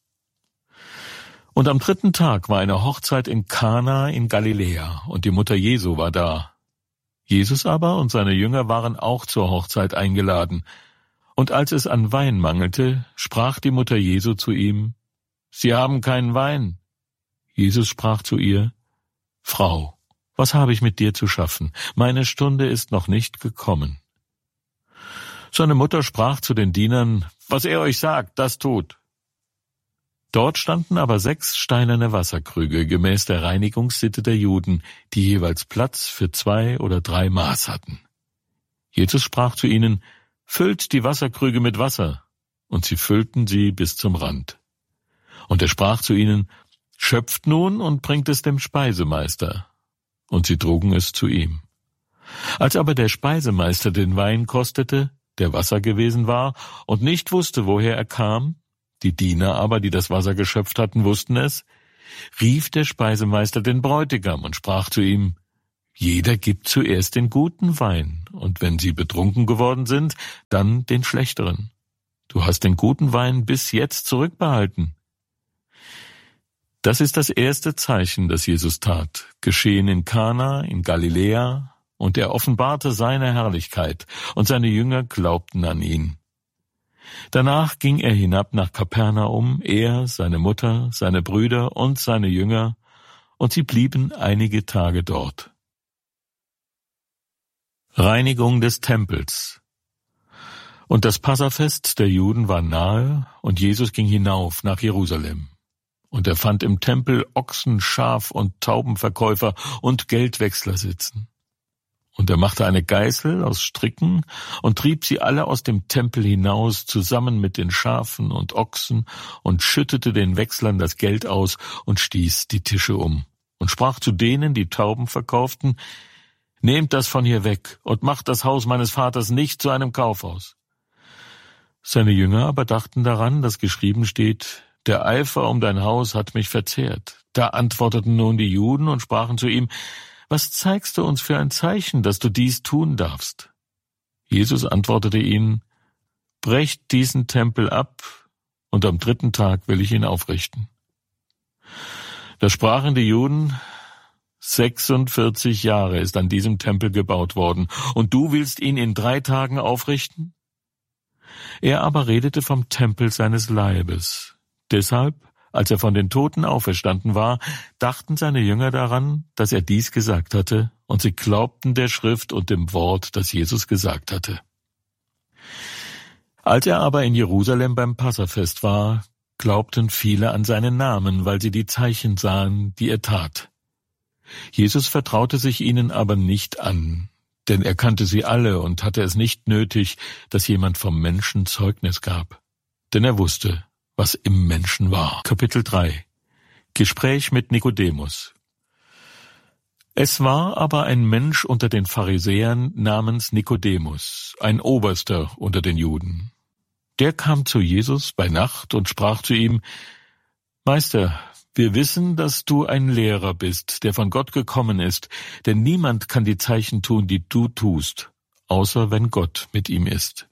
Und am dritten Tag war eine Hochzeit in Kana in Galiläa, und die Mutter Jesu war da. Jesus aber und seine Jünger waren auch zur Hochzeit eingeladen. Und als es an Wein mangelte, sprach die Mutter Jesu zu ihm: Sie haben keinen Wein. Jesus sprach zu ihr: Frau, was habe ich mit dir zu schaffen? Meine Stunde ist noch nicht gekommen. Seine Mutter sprach zu den Dienern: Was er euch sagt, das tut. Dort standen aber sechs steinerne Wasserkrüge, gemäß der Reinigungssitte der Juden, die jeweils Platz für zwei oder drei Maß hatten. Jesus sprach zu ihnen: Füllt die Wasserkrüge mit Wasser. Und sie füllten sie bis zum Rand. Und er sprach zu ihnen: Schöpft nun und bringt es dem Speisemeister. Und sie trugen es zu ihm. Als aber der Speisemeister den Wein kostete, der Wasser gewesen war, und nicht wusste, woher er kam, Die Diener aber, die das Wasser geschöpft hatten, wussten es, rief der Speisemeister den Bräutigam und sprach zu ihm: Jeder gibt zuerst den guten Wein, und wenn sie betrunken geworden sind, dann den schlechteren. Du hast den guten Wein bis jetzt zurückbehalten. Das ist das erste Zeichen, das Jesus tat, geschehen in Kana in Galiläa, und er offenbarte seine Herrlichkeit, und seine Jünger glaubten an ihn. Danach ging er hinab nach Kapernaum, er, seine Mutter, seine Brüder und seine Jünger, und sie blieben einige Tage dort. Reinigung des Tempels. Und das Passafest der Juden war nahe, und Jesus ging hinauf nach Jerusalem. Und er fand im Tempel Ochsen-, Schaf- und Taubenverkäufer und Geldwechsler sitzen. Und er machte eine Geißel aus Stricken und trieb sie alle aus dem Tempel hinaus, zusammen mit den Schafen und Ochsen, und schüttete den Wechslern das Geld aus und stieß die Tische um. Und sprach zu denen, die Tauben verkauften: Nehmt das von hier weg und macht das Haus meines Vaters nicht zu einem Kaufhaus. Seine Jünger aber dachten daran, dass geschrieben steht: Der Eifer um dein Haus hat mich verzehrt. Da antworteten nun die Juden und sprachen zu ihm: Was zeigst du uns für ein Zeichen, dass du dies tun darfst? Jesus antwortete ihnen: Brecht diesen Tempel ab, und am dritten Tag will ich ihn aufrichten. Da sprachen die Juden: sechsundvierzig Jahre ist an diesem Tempel gebaut worden, und du willst ihn in drei Tagen aufrichten? Er aber redete vom Tempel seines Leibes. Deshalb, als er von den Toten auferstanden war, dachten seine Jünger daran, dass er dies gesagt hatte, und sie glaubten der Schrift und dem Wort, das Jesus gesagt hatte. Als er aber in Jerusalem beim Passafest war, glaubten viele an seinen Namen, weil sie die Zeichen sahen, die er tat. Jesus vertraute sich ihnen aber nicht an, denn er kannte sie alle und hatte es nicht nötig, dass jemand vom Menschen Zeugnis gab. Denn er wusste, was im Menschen war. Kapitel drei. Gespräch mit Nikodemus. Es war aber ein Mensch unter den Pharisäern namens Nikodemus, ein Oberster unter den Juden. Der kam zu Jesus bei Nacht und sprach zu ihm: Meister, wir wissen, dass du ein Lehrer bist, der von Gott gekommen ist, denn niemand kann die Zeichen tun, die du tust, außer wenn Gott mit ihm ist.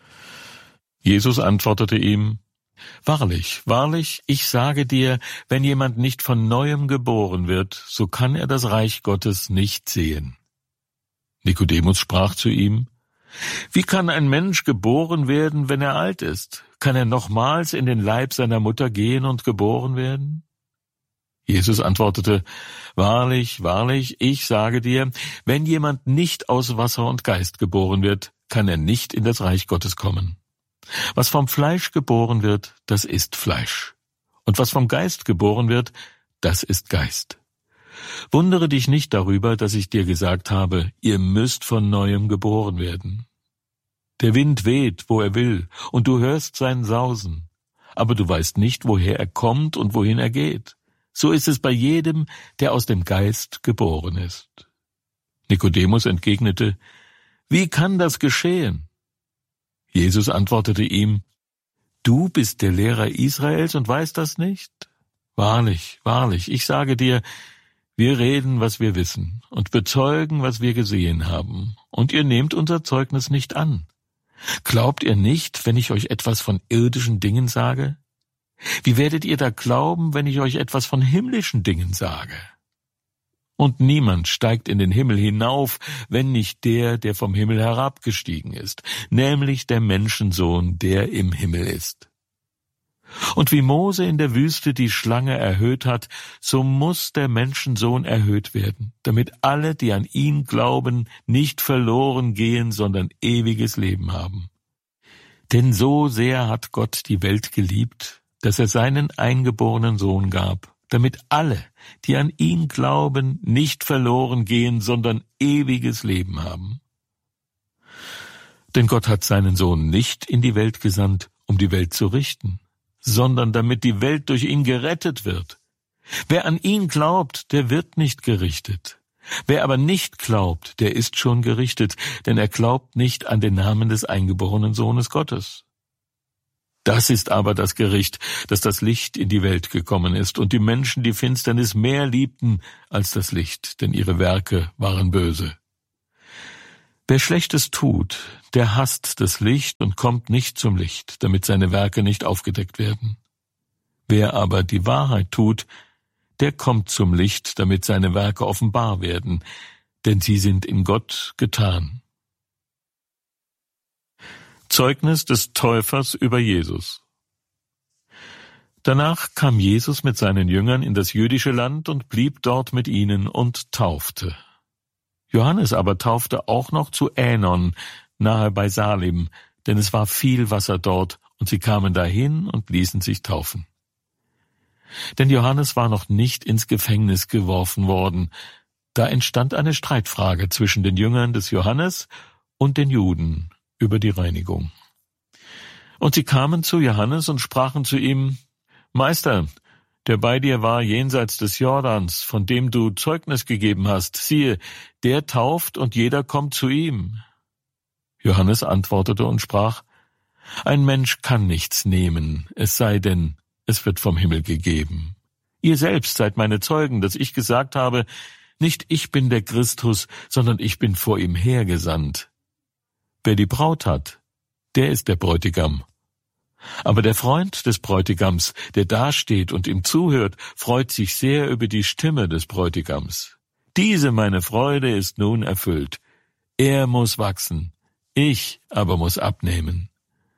Jesus antwortete ihm: Wahrlich, wahrlich, ich sage dir, wenn jemand nicht von Neuem geboren wird, so kann er das Reich Gottes nicht sehen. Nikodemus sprach zu ihm: Wie kann ein Mensch geboren werden, wenn er alt ist? Kann er nochmals in den Leib seiner Mutter gehen und geboren werden? Jesus antwortete: Wahrlich, wahrlich, ich sage dir, wenn jemand nicht aus Wasser und Geist geboren wird, kann er nicht in das Reich Gottes kommen. Was vom Fleisch geboren wird, das ist Fleisch. Und was vom Geist geboren wird, das ist Geist. Wundere dich nicht darüber, dass ich dir gesagt habe, ihr müsst von Neuem geboren werden. Der Wind weht, wo er will, und du hörst sein Sausen, aber du weißt nicht, woher er kommt und wohin er geht. So ist es bei jedem, der aus dem Geist geboren ist. Nikodemus entgegnete: Wie kann das geschehen? Jesus antwortete ihm: Du bist der Lehrer Israels und weißt das nicht? Wahrlich, wahrlich, ich sage dir, wir reden, was wir wissen, und bezeugen, was wir gesehen haben, und ihr nehmt unser Zeugnis nicht an. Glaubt ihr nicht, wenn ich euch etwas von irdischen Dingen sage? Wie werdet ihr da glauben, wenn ich euch etwas von himmlischen Dingen sage? Und niemand steigt in den Himmel hinauf, wenn nicht der, der vom Himmel herabgestiegen ist, nämlich der Menschensohn, der im Himmel ist. Und wie Mose in der Wüste die Schlange erhöht hat, so muss der Menschensohn erhöht werden, damit alle, die an ihn glauben, nicht verloren gehen, sondern ewiges Leben haben. Denn so sehr hat Gott die Welt geliebt, dass er seinen eingeborenen Sohn gab, damit alle, die an ihn glauben, nicht verloren gehen, sondern ewiges Leben haben. Denn Gott hat seinen Sohn nicht in die Welt gesandt, um die Welt zu richten, sondern damit die Welt durch ihn gerettet wird. Wer an ihn glaubt, der wird nicht gerichtet. Wer aber nicht glaubt, der ist schon gerichtet, denn er glaubt nicht an den Namen des eingeborenen Sohnes Gottes. Das ist aber das Gericht, dass das Licht in die Welt gekommen ist und die Menschen die Finsternis mehr liebten als das Licht, denn ihre Werke waren böse. Wer Schlechtes tut, der hasst das Licht und kommt nicht zum Licht, damit seine Werke nicht aufgedeckt werden. Wer aber die Wahrheit tut, der kommt zum Licht, damit seine Werke offenbar werden, denn sie sind in Gott getan. Zeugnis des Täufers über Jesus. Danach kam Jesus mit seinen Jüngern in das jüdische Land und blieb dort mit ihnen und taufte. Johannes aber taufte auch noch zu Änon, nahe bei Salim, denn es war viel Wasser dort, und sie kamen dahin und ließen sich taufen. Denn Johannes war noch nicht ins Gefängnis geworfen worden. Da entstand eine Streitfrage zwischen den Jüngern des Johannes und den Juden über die Reinigung. Und sie kamen zu Johannes und sprachen zu ihm: Meister, der bei dir war jenseits des Jordans, von dem du Zeugnis gegeben hast, siehe, der tauft und jeder kommt zu ihm. Johannes antwortete und sprach: Ein Mensch kann nichts nehmen, es sei denn, es wird vom Himmel gegeben. Ihr selbst seid meine Zeugen, dass ich gesagt habe, nicht ich bin der Christus, sondern ich bin vor ihm hergesandt. Wer die Braut hat, der ist der Bräutigam. Aber der Freund des Bräutigams, der dasteht und ihm zuhört, freut sich sehr über die Stimme des Bräutigams. Diese meine Freude ist nun erfüllt. Er muss wachsen, ich aber muss abnehmen.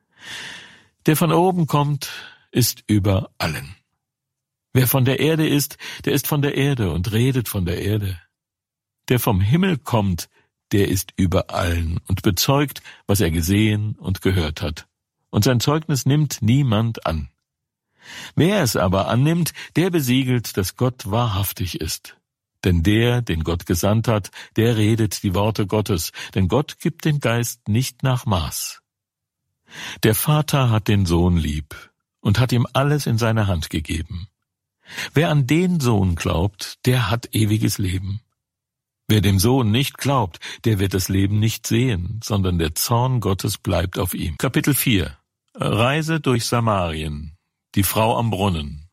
Der von oben kommt, ist über allen. Wer von der Erde ist, der ist von der Erde und redet von der Erde. Der vom Himmel kommt, der ist über allen und bezeugt, was er gesehen und gehört hat. Und sein Zeugnis nimmt niemand an. Wer es aber annimmt, der besiegelt, dass Gott wahrhaftig ist. Denn der, den Gott gesandt hat, der redet die Worte Gottes, denn Gott gibt den Geist nicht nach Maß. Der Vater hat den Sohn lieb und hat ihm alles in seine Hand gegeben. Wer an den Sohn glaubt, der hat ewiges Leben. Wer dem Sohn nicht glaubt, der wird das Leben nicht sehen, sondern der Zorn Gottes bleibt auf ihm. Kapitel vier. Reise durch Samarien. Die Frau am Brunnen.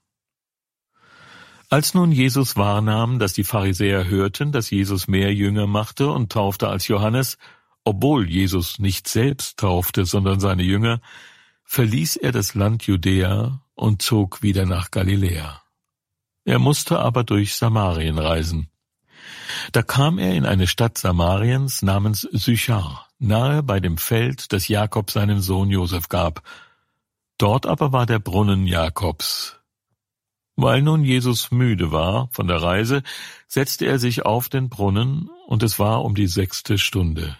Als nun Jesus wahrnahm, dass die Pharisäer hörten, dass Jesus mehr Jünger machte und taufte als Johannes, obwohl Jesus nicht selbst taufte, sondern seine Jünger, verließ er das Land Judäa und zog wieder nach Galiläa. Er musste aber durch Samarien reisen. Da kam er in eine Stadt Samariens namens Sychar, nahe bei dem Feld, das Jakob seinem Sohn Josef gab. Dort aber war der Brunnen Jakobs. Weil nun Jesus müde war von der Reise, setzte er sich auf den Brunnen, und es war um die sechste Stunde.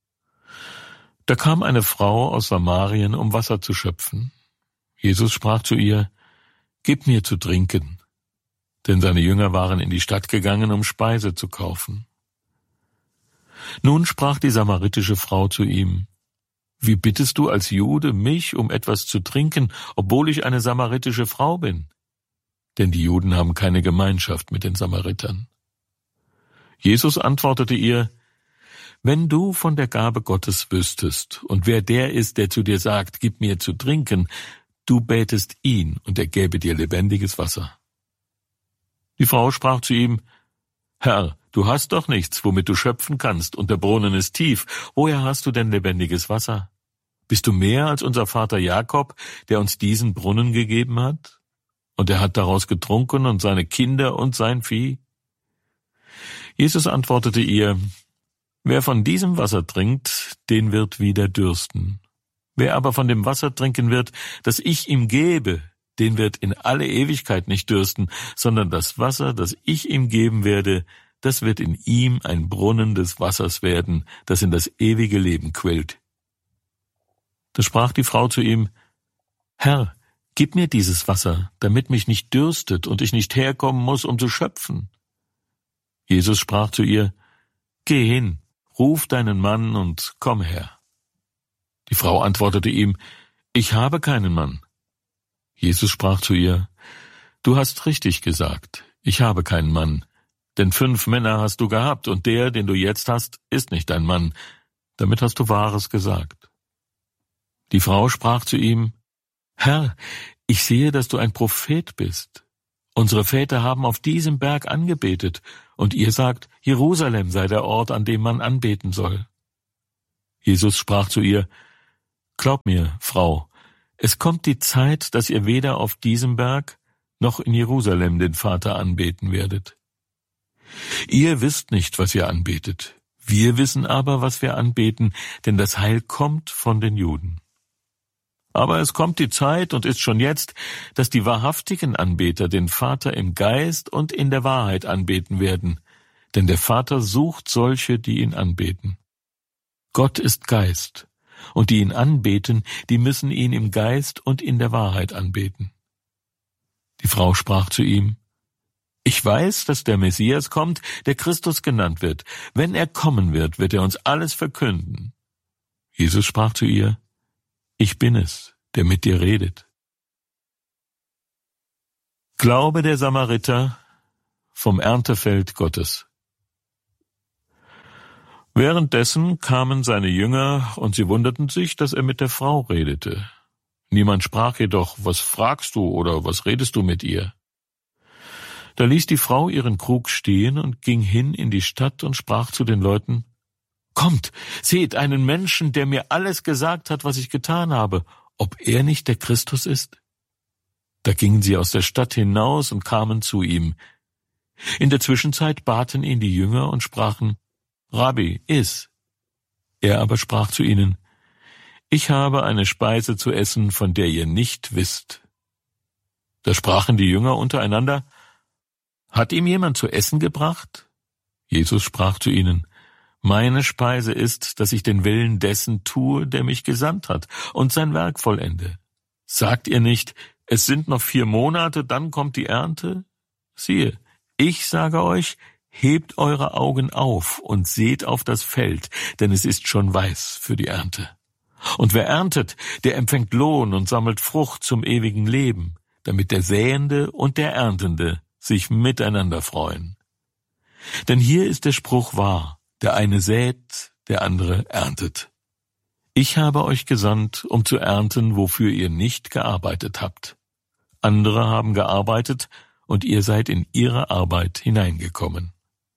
Da kam eine Frau aus Samarien, um Wasser zu schöpfen. Jesus sprach zu ihr: Gib mir zu trinken. Denn seine Jünger waren in die Stadt gegangen, um Speise zu kaufen. Nun sprach die samaritische Frau zu ihm: Wie bittest du als Jude mich um etwas zu trinken, obwohl ich eine samaritische Frau bin? Denn die Juden haben keine Gemeinschaft mit den Samaritern. Jesus antwortete ihr: Wenn du von der Gabe Gottes wüsstest, und wer der ist, der zu dir sagt, gib mir zu trinken, du bätest ihn, und er gäbe dir lebendiges Wasser. Die Frau sprach zu ihm: Herr, du hast doch nichts, womit du schöpfen kannst, und der Brunnen ist tief. Woher hast du denn lebendiges Wasser? Bist du mehr als unser Vater Jakob, der uns diesen Brunnen gegeben hat? Und er hat daraus getrunken und seine Kinder und sein Vieh? Jesus antwortete ihr: Wer von diesem Wasser trinkt, den wird wieder dürsten. Wer aber von dem Wasser trinken wird, das ich ihm gebe, den wird in alle Ewigkeit nicht dürsten, sondern das Wasser, das ich ihm geben werde, das wird in ihm ein Brunnen des Wassers werden, das in das ewige Leben quillt. Da sprach die Frau zu ihm: Herr, gib mir dieses Wasser, damit mich nicht dürstet und ich nicht herkommen muss, um zu schöpfen. Jesus sprach zu ihr: Geh hin, ruf deinen Mann und komm her. Die Frau antwortete ihm: Ich habe keinen Mann. Jesus sprach zu ihr: Du hast richtig gesagt, ich habe keinen Mann, denn fünf Männer hast du gehabt, und der, den du jetzt hast, ist nicht dein Mann. Damit hast du Wahres gesagt. Die Frau sprach zu ihm: Herr, ich sehe, dass du ein Prophet bist. Unsere Väter haben auf diesem Berg angebetet, und ihr sagt, Jerusalem sei der Ort, an dem man anbeten soll. Jesus sprach zu ihr, Glaub mir, Frau, es kommt die Zeit, dass ihr weder auf diesem Berg noch in Jerusalem den Vater anbeten werdet. Ihr wisst nicht, was ihr anbetet. Wir wissen aber, was wir anbeten, denn das Heil kommt von den Juden. Aber es kommt die Zeit und ist schon jetzt, dass die wahrhaftigen Anbeter den Vater im Geist und in der Wahrheit anbeten werden, denn der Vater sucht solche, die ihn anbeten. Gott ist Geist, und die ihn anbeten, die müssen ihn im Geist und in der Wahrheit anbeten. Die Frau sprach zu ihm, Ich weiß, dass der Messias kommt, der Christus genannt wird. Wenn er kommen wird, wird er uns alles verkünden. Jesus sprach zu ihr, Ich bin es, der mit dir redet. Glaube der Samariter vom Erntefeld Gottes. Währenddessen kamen seine Jünger, und sie wunderten sich, dass er mit der Frau redete. Niemand sprach jedoch, was fragst du oder was redest du mit ihr? Da ließ die Frau ihren Krug stehen und ging hin in die Stadt und sprach zu den Leuten, Kommt, seht einen Menschen, der mir alles gesagt hat, was ich getan habe, ob er nicht der Christus ist? Da gingen sie aus der Stadt hinaus und kamen zu ihm. In der Zwischenzeit baten ihn die Jünger und sprachen, Rabbi, iss. Er aber sprach zu ihnen, Ich habe eine Speise zu essen, von der ihr nicht wisst. Da sprachen die Jünger untereinander, Hat ihm jemand zu essen gebracht? Jesus sprach zu ihnen, Meine Speise ist, dass ich den Willen dessen tue, der mich gesandt hat, und sein Werk vollende. Sagt ihr nicht, es sind noch vier Monate, dann kommt die Ernte? Siehe, ich sage euch, hebt eure Augen auf und seht auf das Feld, denn es ist schon weiß für die Ernte. Und wer erntet, der empfängt Lohn und sammelt Frucht zum ewigen Leben, damit der Säende und der Erntende sich miteinander freuen. Denn hier ist der Spruch wahr, der eine sät, der andere erntet. Ich habe euch gesandt, um zu ernten, wofür ihr nicht gearbeitet habt. Andere haben gearbeitet, und ihr seid in ihre Arbeit hineingekommen.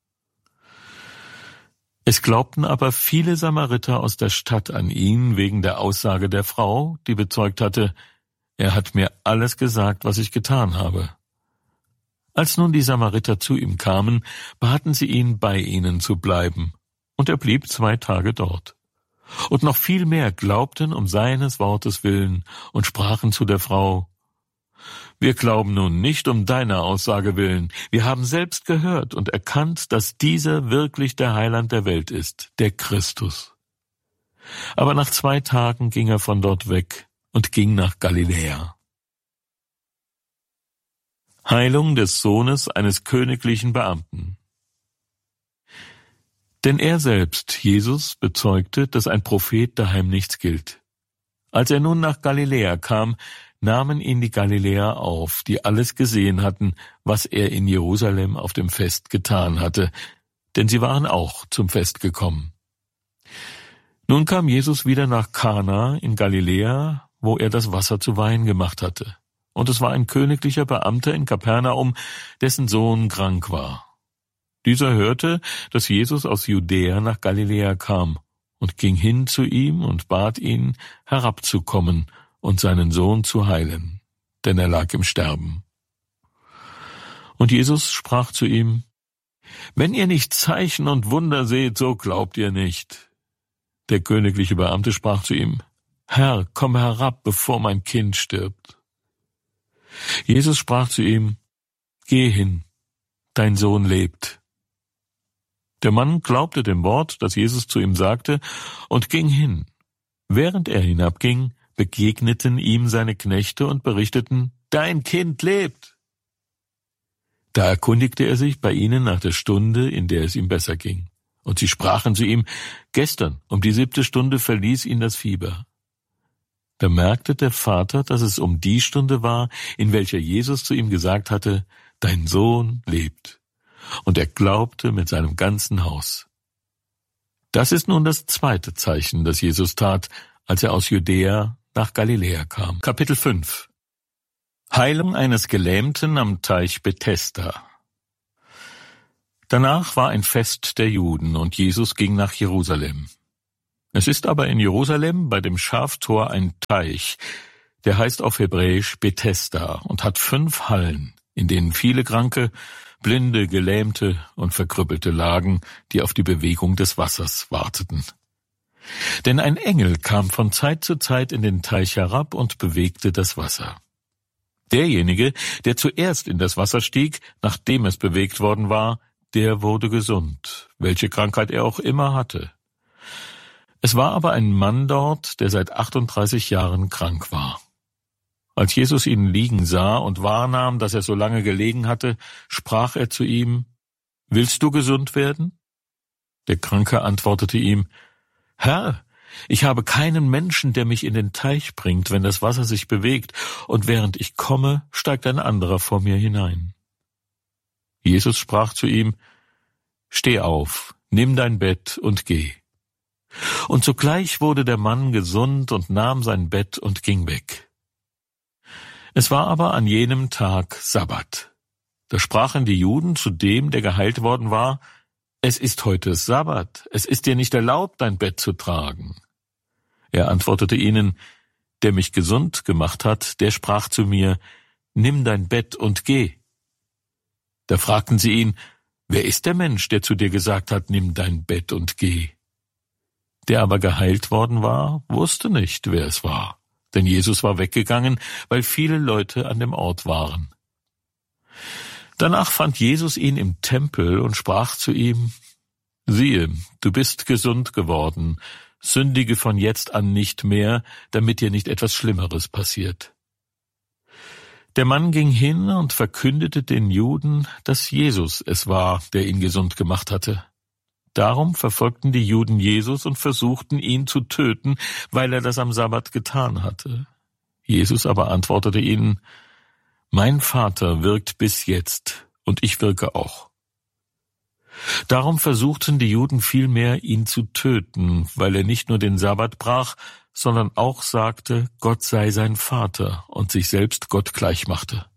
Es glaubten aber viele Samariter aus der Stadt an ihn wegen der Aussage der Frau, die bezeugt hatte, er hat mir alles gesagt, was ich getan habe. Als nun die Samariter zu ihm kamen, baten sie ihn, bei ihnen zu bleiben, und er blieb zwei Tage dort. Und noch viel mehr glaubten um seines Wortes willen und sprachen zu der Frau, Wir glauben nun nicht um deiner Aussage willen, wir haben selbst gehört und erkannt, dass dieser wirklich der Heiland der Welt ist, der Christus. Aber nach zwei Tagen ging er von dort weg und ging nach Galiläa. Heilung des Sohnes eines königlichen Beamten. Denn er selbst, Jesus, bezeugte, dass ein Prophet daheim nichts gilt. Als er nun nach Galiläa kam, nahmen ihn die Galiläer auf, die alles gesehen hatten, was er in Jerusalem auf dem Fest getan hatte, denn sie waren auch zum Fest gekommen. Nun kam Jesus wieder nach Kana in Galiläa, wo er das Wasser zu Wein gemacht hatte. Und es war ein königlicher Beamter in Kapernaum, dessen Sohn krank war. Dieser hörte, dass Jesus aus Judäa nach Galiläa kam und ging hin zu ihm und bat ihn, herabzukommen und seinen Sohn zu heilen, denn er lag im Sterben. Und Jesus sprach zu ihm, Wenn ihr nicht Zeichen und Wunder seht, so glaubt ihr nicht. Der königliche Beamte sprach zu ihm, Herr, komm herab, bevor mein Kind stirbt. Jesus sprach zu ihm, Geh hin, dein Sohn lebt. Der Mann glaubte dem Wort, das Jesus zu ihm sagte, und ging hin. Während er hinabging, begegneten ihm seine Knechte und berichteten, Dein Kind lebt. Da erkundigte er sich bei ihnen nach der Stunde, in der es ihm besser ging. Und sie sprachen zu ihm, Gestern um die siebte Stunde verließ ihn das Fieber. Da merkte der Vater, dass es um die Stunde war, in welcher Jesus zu ihm gesagt hatte, Dein Sohn lebt. Und er glaubte mit seinem ganzen Haus. Das ist nun das zweite Zeichen, das Jesus tat, als er aus Judäa nach Galiläa kam. Kapitel fünf. Heilung eines Gelähmten am Teich Bethesda. Danach war ein Fest der Juden, und Jesus ging nach Jerusalem. Es ist aber in Jerusalem bei dem Schaftor ein Teich, der heißt auf Hebräisch Bethesda und hat fünf Hallen, in denen viele Kranke, Blinde, Gelähmte und Verkrüppelte lagen, die auf die Bewegung des Wassers warteten. Denn ein Engel kam von Zeit zu Zeit in den Teich herab und bewegte das Wasser. Derjenige, der zuerst in das Wasser stieg, nachdem es bewegt worden war, der wurde gesund, welche Krankheit er auch immer hatte. Es war aber ein Mann dort, der seit achtunddreißig Jahren krank war. Als Jesus ihn liegen sah und wahrnahm, dass er so lange gelegen hatte, sprach er zu ihm: »Willst du gesund werden?« Der Kranke antwortete ihm: »Herr, ich habe keinen Menschen, der mich in den Teich bringt, wenn das Wasser sich bewegt, und während ich komme, steigt ein anderer vor mir hinein.« Jesus sprach zu ihm: »Steh auf, nimm dein Bett und geh.« Und sogleich wurde der Mann gesund und nahm sein Bett und ging weg. Es war aber an jenem Tag Sabbat. Da sprachen die Juden zu dem, der geheilt worden war: »Es ist heute Sabbat, es ist dir nicht erlaubt, dein Bett zu tragen.« Er antwortete ihnen: »Der mich gesund gemacht hat, der sprach zu mir: Nimm dein Bett und geh.« Da fragten sie ihn: »Wer ist der Mensch, der zu dir gesagt hat, nimm dein Bett und geh?« Der aber geheilt worden war, wusste nicht, wer es war, denn Jesus war weggegangen, weil viele Leute an dem Ort waren. Danach fand Jesus ihn im Tempel und sprach zu ihm: »Siehe, du bist gesund geworden, sündige von jetzt an nicht mehr, damit dir nicht etwas Schlimmeres passiert.« Der Mann ging hin und verkündete den Juden, dass Jesus es war, der ihn gesund gemacht hatte. Darum verfolgten die Juden Jesus und versuchten, ihn zu töten, weil er das am Sabbat getan hatte. Jesus aber antwortete ihnen: »Mein Vater wirkt bis jetzt, und ich wirke auch.« Darum versuchten die Juden vielmehr, ihn zu töten, weil er nicht nur den Sabbat brach, sondern auch sagte, Gott sei sein Vater und sich selbst Gott gleich machte.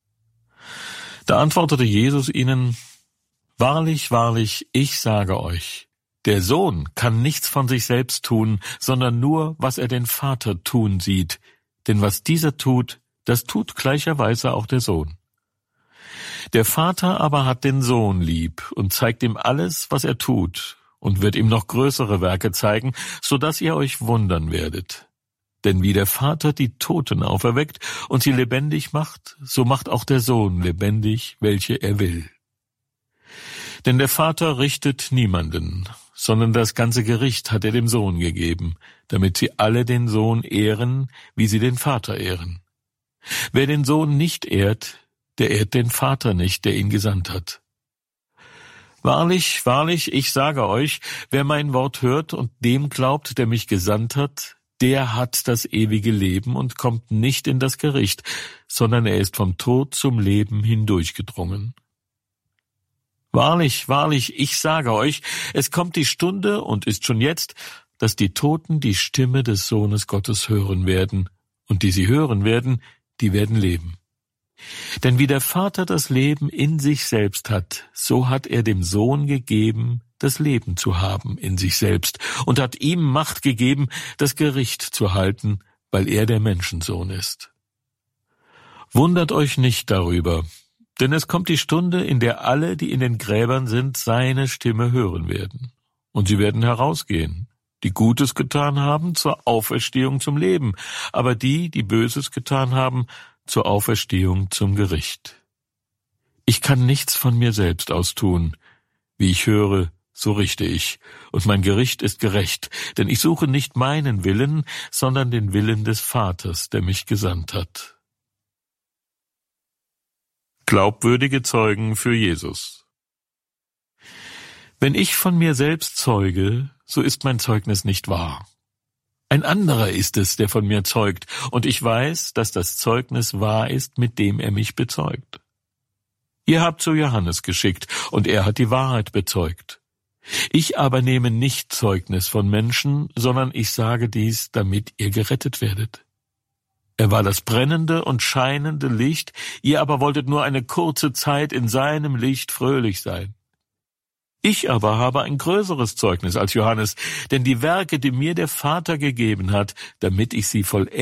Da antwortete Jesus ihnen: »Wahrlich, wahrlich, ich sage euch, der Sohn kann nichts von sich selbst tun, sondern nur, was er den Vater tun sieht. Denn was dieser tut, das tut gleicherweise auch der Sohn. Der Vater aber hat den Sohn lieb und zeigt ihm alles, was er tut, und wird ihm noch größere Werke zeigen, so dass ihr euch wundern werdet. Denn wie der Vater die Toten auferweckt und sie lebendig macht, so macht auch der Sohn lebendig, welche er will. Denn der Vater richtet niemanden, sondern das ganze Gericht hat er dem Sohn gegeben, damit sie alle den Sohn ehren, wie sie den Vater ehren. Wer den Sohn nicht ehrt, der ehrt den Vater nicht, der ihn gesandt hat. Wahrlich, wahrlich, ich sage euch, wer mein Wort hört und dem glaubt, der mich gesandt hat, der hat das ewige Leben und kommt nicht in das Gericht, sondern er ist vom Tod zum Leben hindurchgedrungen. Wahrlich, wahrlich, ich sage euch, es kommt die Stunde und ist schon jetzt, dass die Toten die Stimme des Sohnes Gottes hören werden, und die sie hören werden, die werden leben. Denn wie der Vater das Leben in sich selbst hat, so hat er dem Sohn gegeben, das Leben zu haben in sich selbst, und hat ihm Macht gegeben, das Gericht zu halten, weil er der Menschensohn ist. Wundert euch nicht darüber, denn es kommt die Stunde, in der alle, die in den Gräbern sind, seine Stimme hören werden. Und sie werden herausgehen, die Gutes getan haben, zur Auferstehung zum Leben, aber die, die Böses getan haben, zur Auferstehung zum Gericht. Ich kann nichts von mir selbst aus tun. Wie ich höre, so richte ich, und mein Gericht ist gerecht, denn ich suche nicht meinen Willen, sondern den Willen des Vaters, der mich gesandt hat. Glaubwürdige Zeugen für Jesus. Wenn ich von mir selbst zeuge, so ist mein Zeugnis nicht wahr. Ein anderer ist es, der von mir zeugt, und ich weiß, dass das Zeugnis wahr ist, mit dem er mich bezeugt. Ihr habt zu Johannes geschickt, und er hat die Wahrheit bezeugt. Ich aber nehme nicht Zeugnis von Menschen, sondern ich sage dies, damit ihr gerettet werdet. Er war das brennende und scheinende Licht, ihr aber wolltet nur eine kurze Zeit in seinem Licht fröhlich sein. Ich aber habe ein größeres Zeugnis als Johannes, denn die Werke, die mir der Vater gegeben hat, damit ich sie vollende,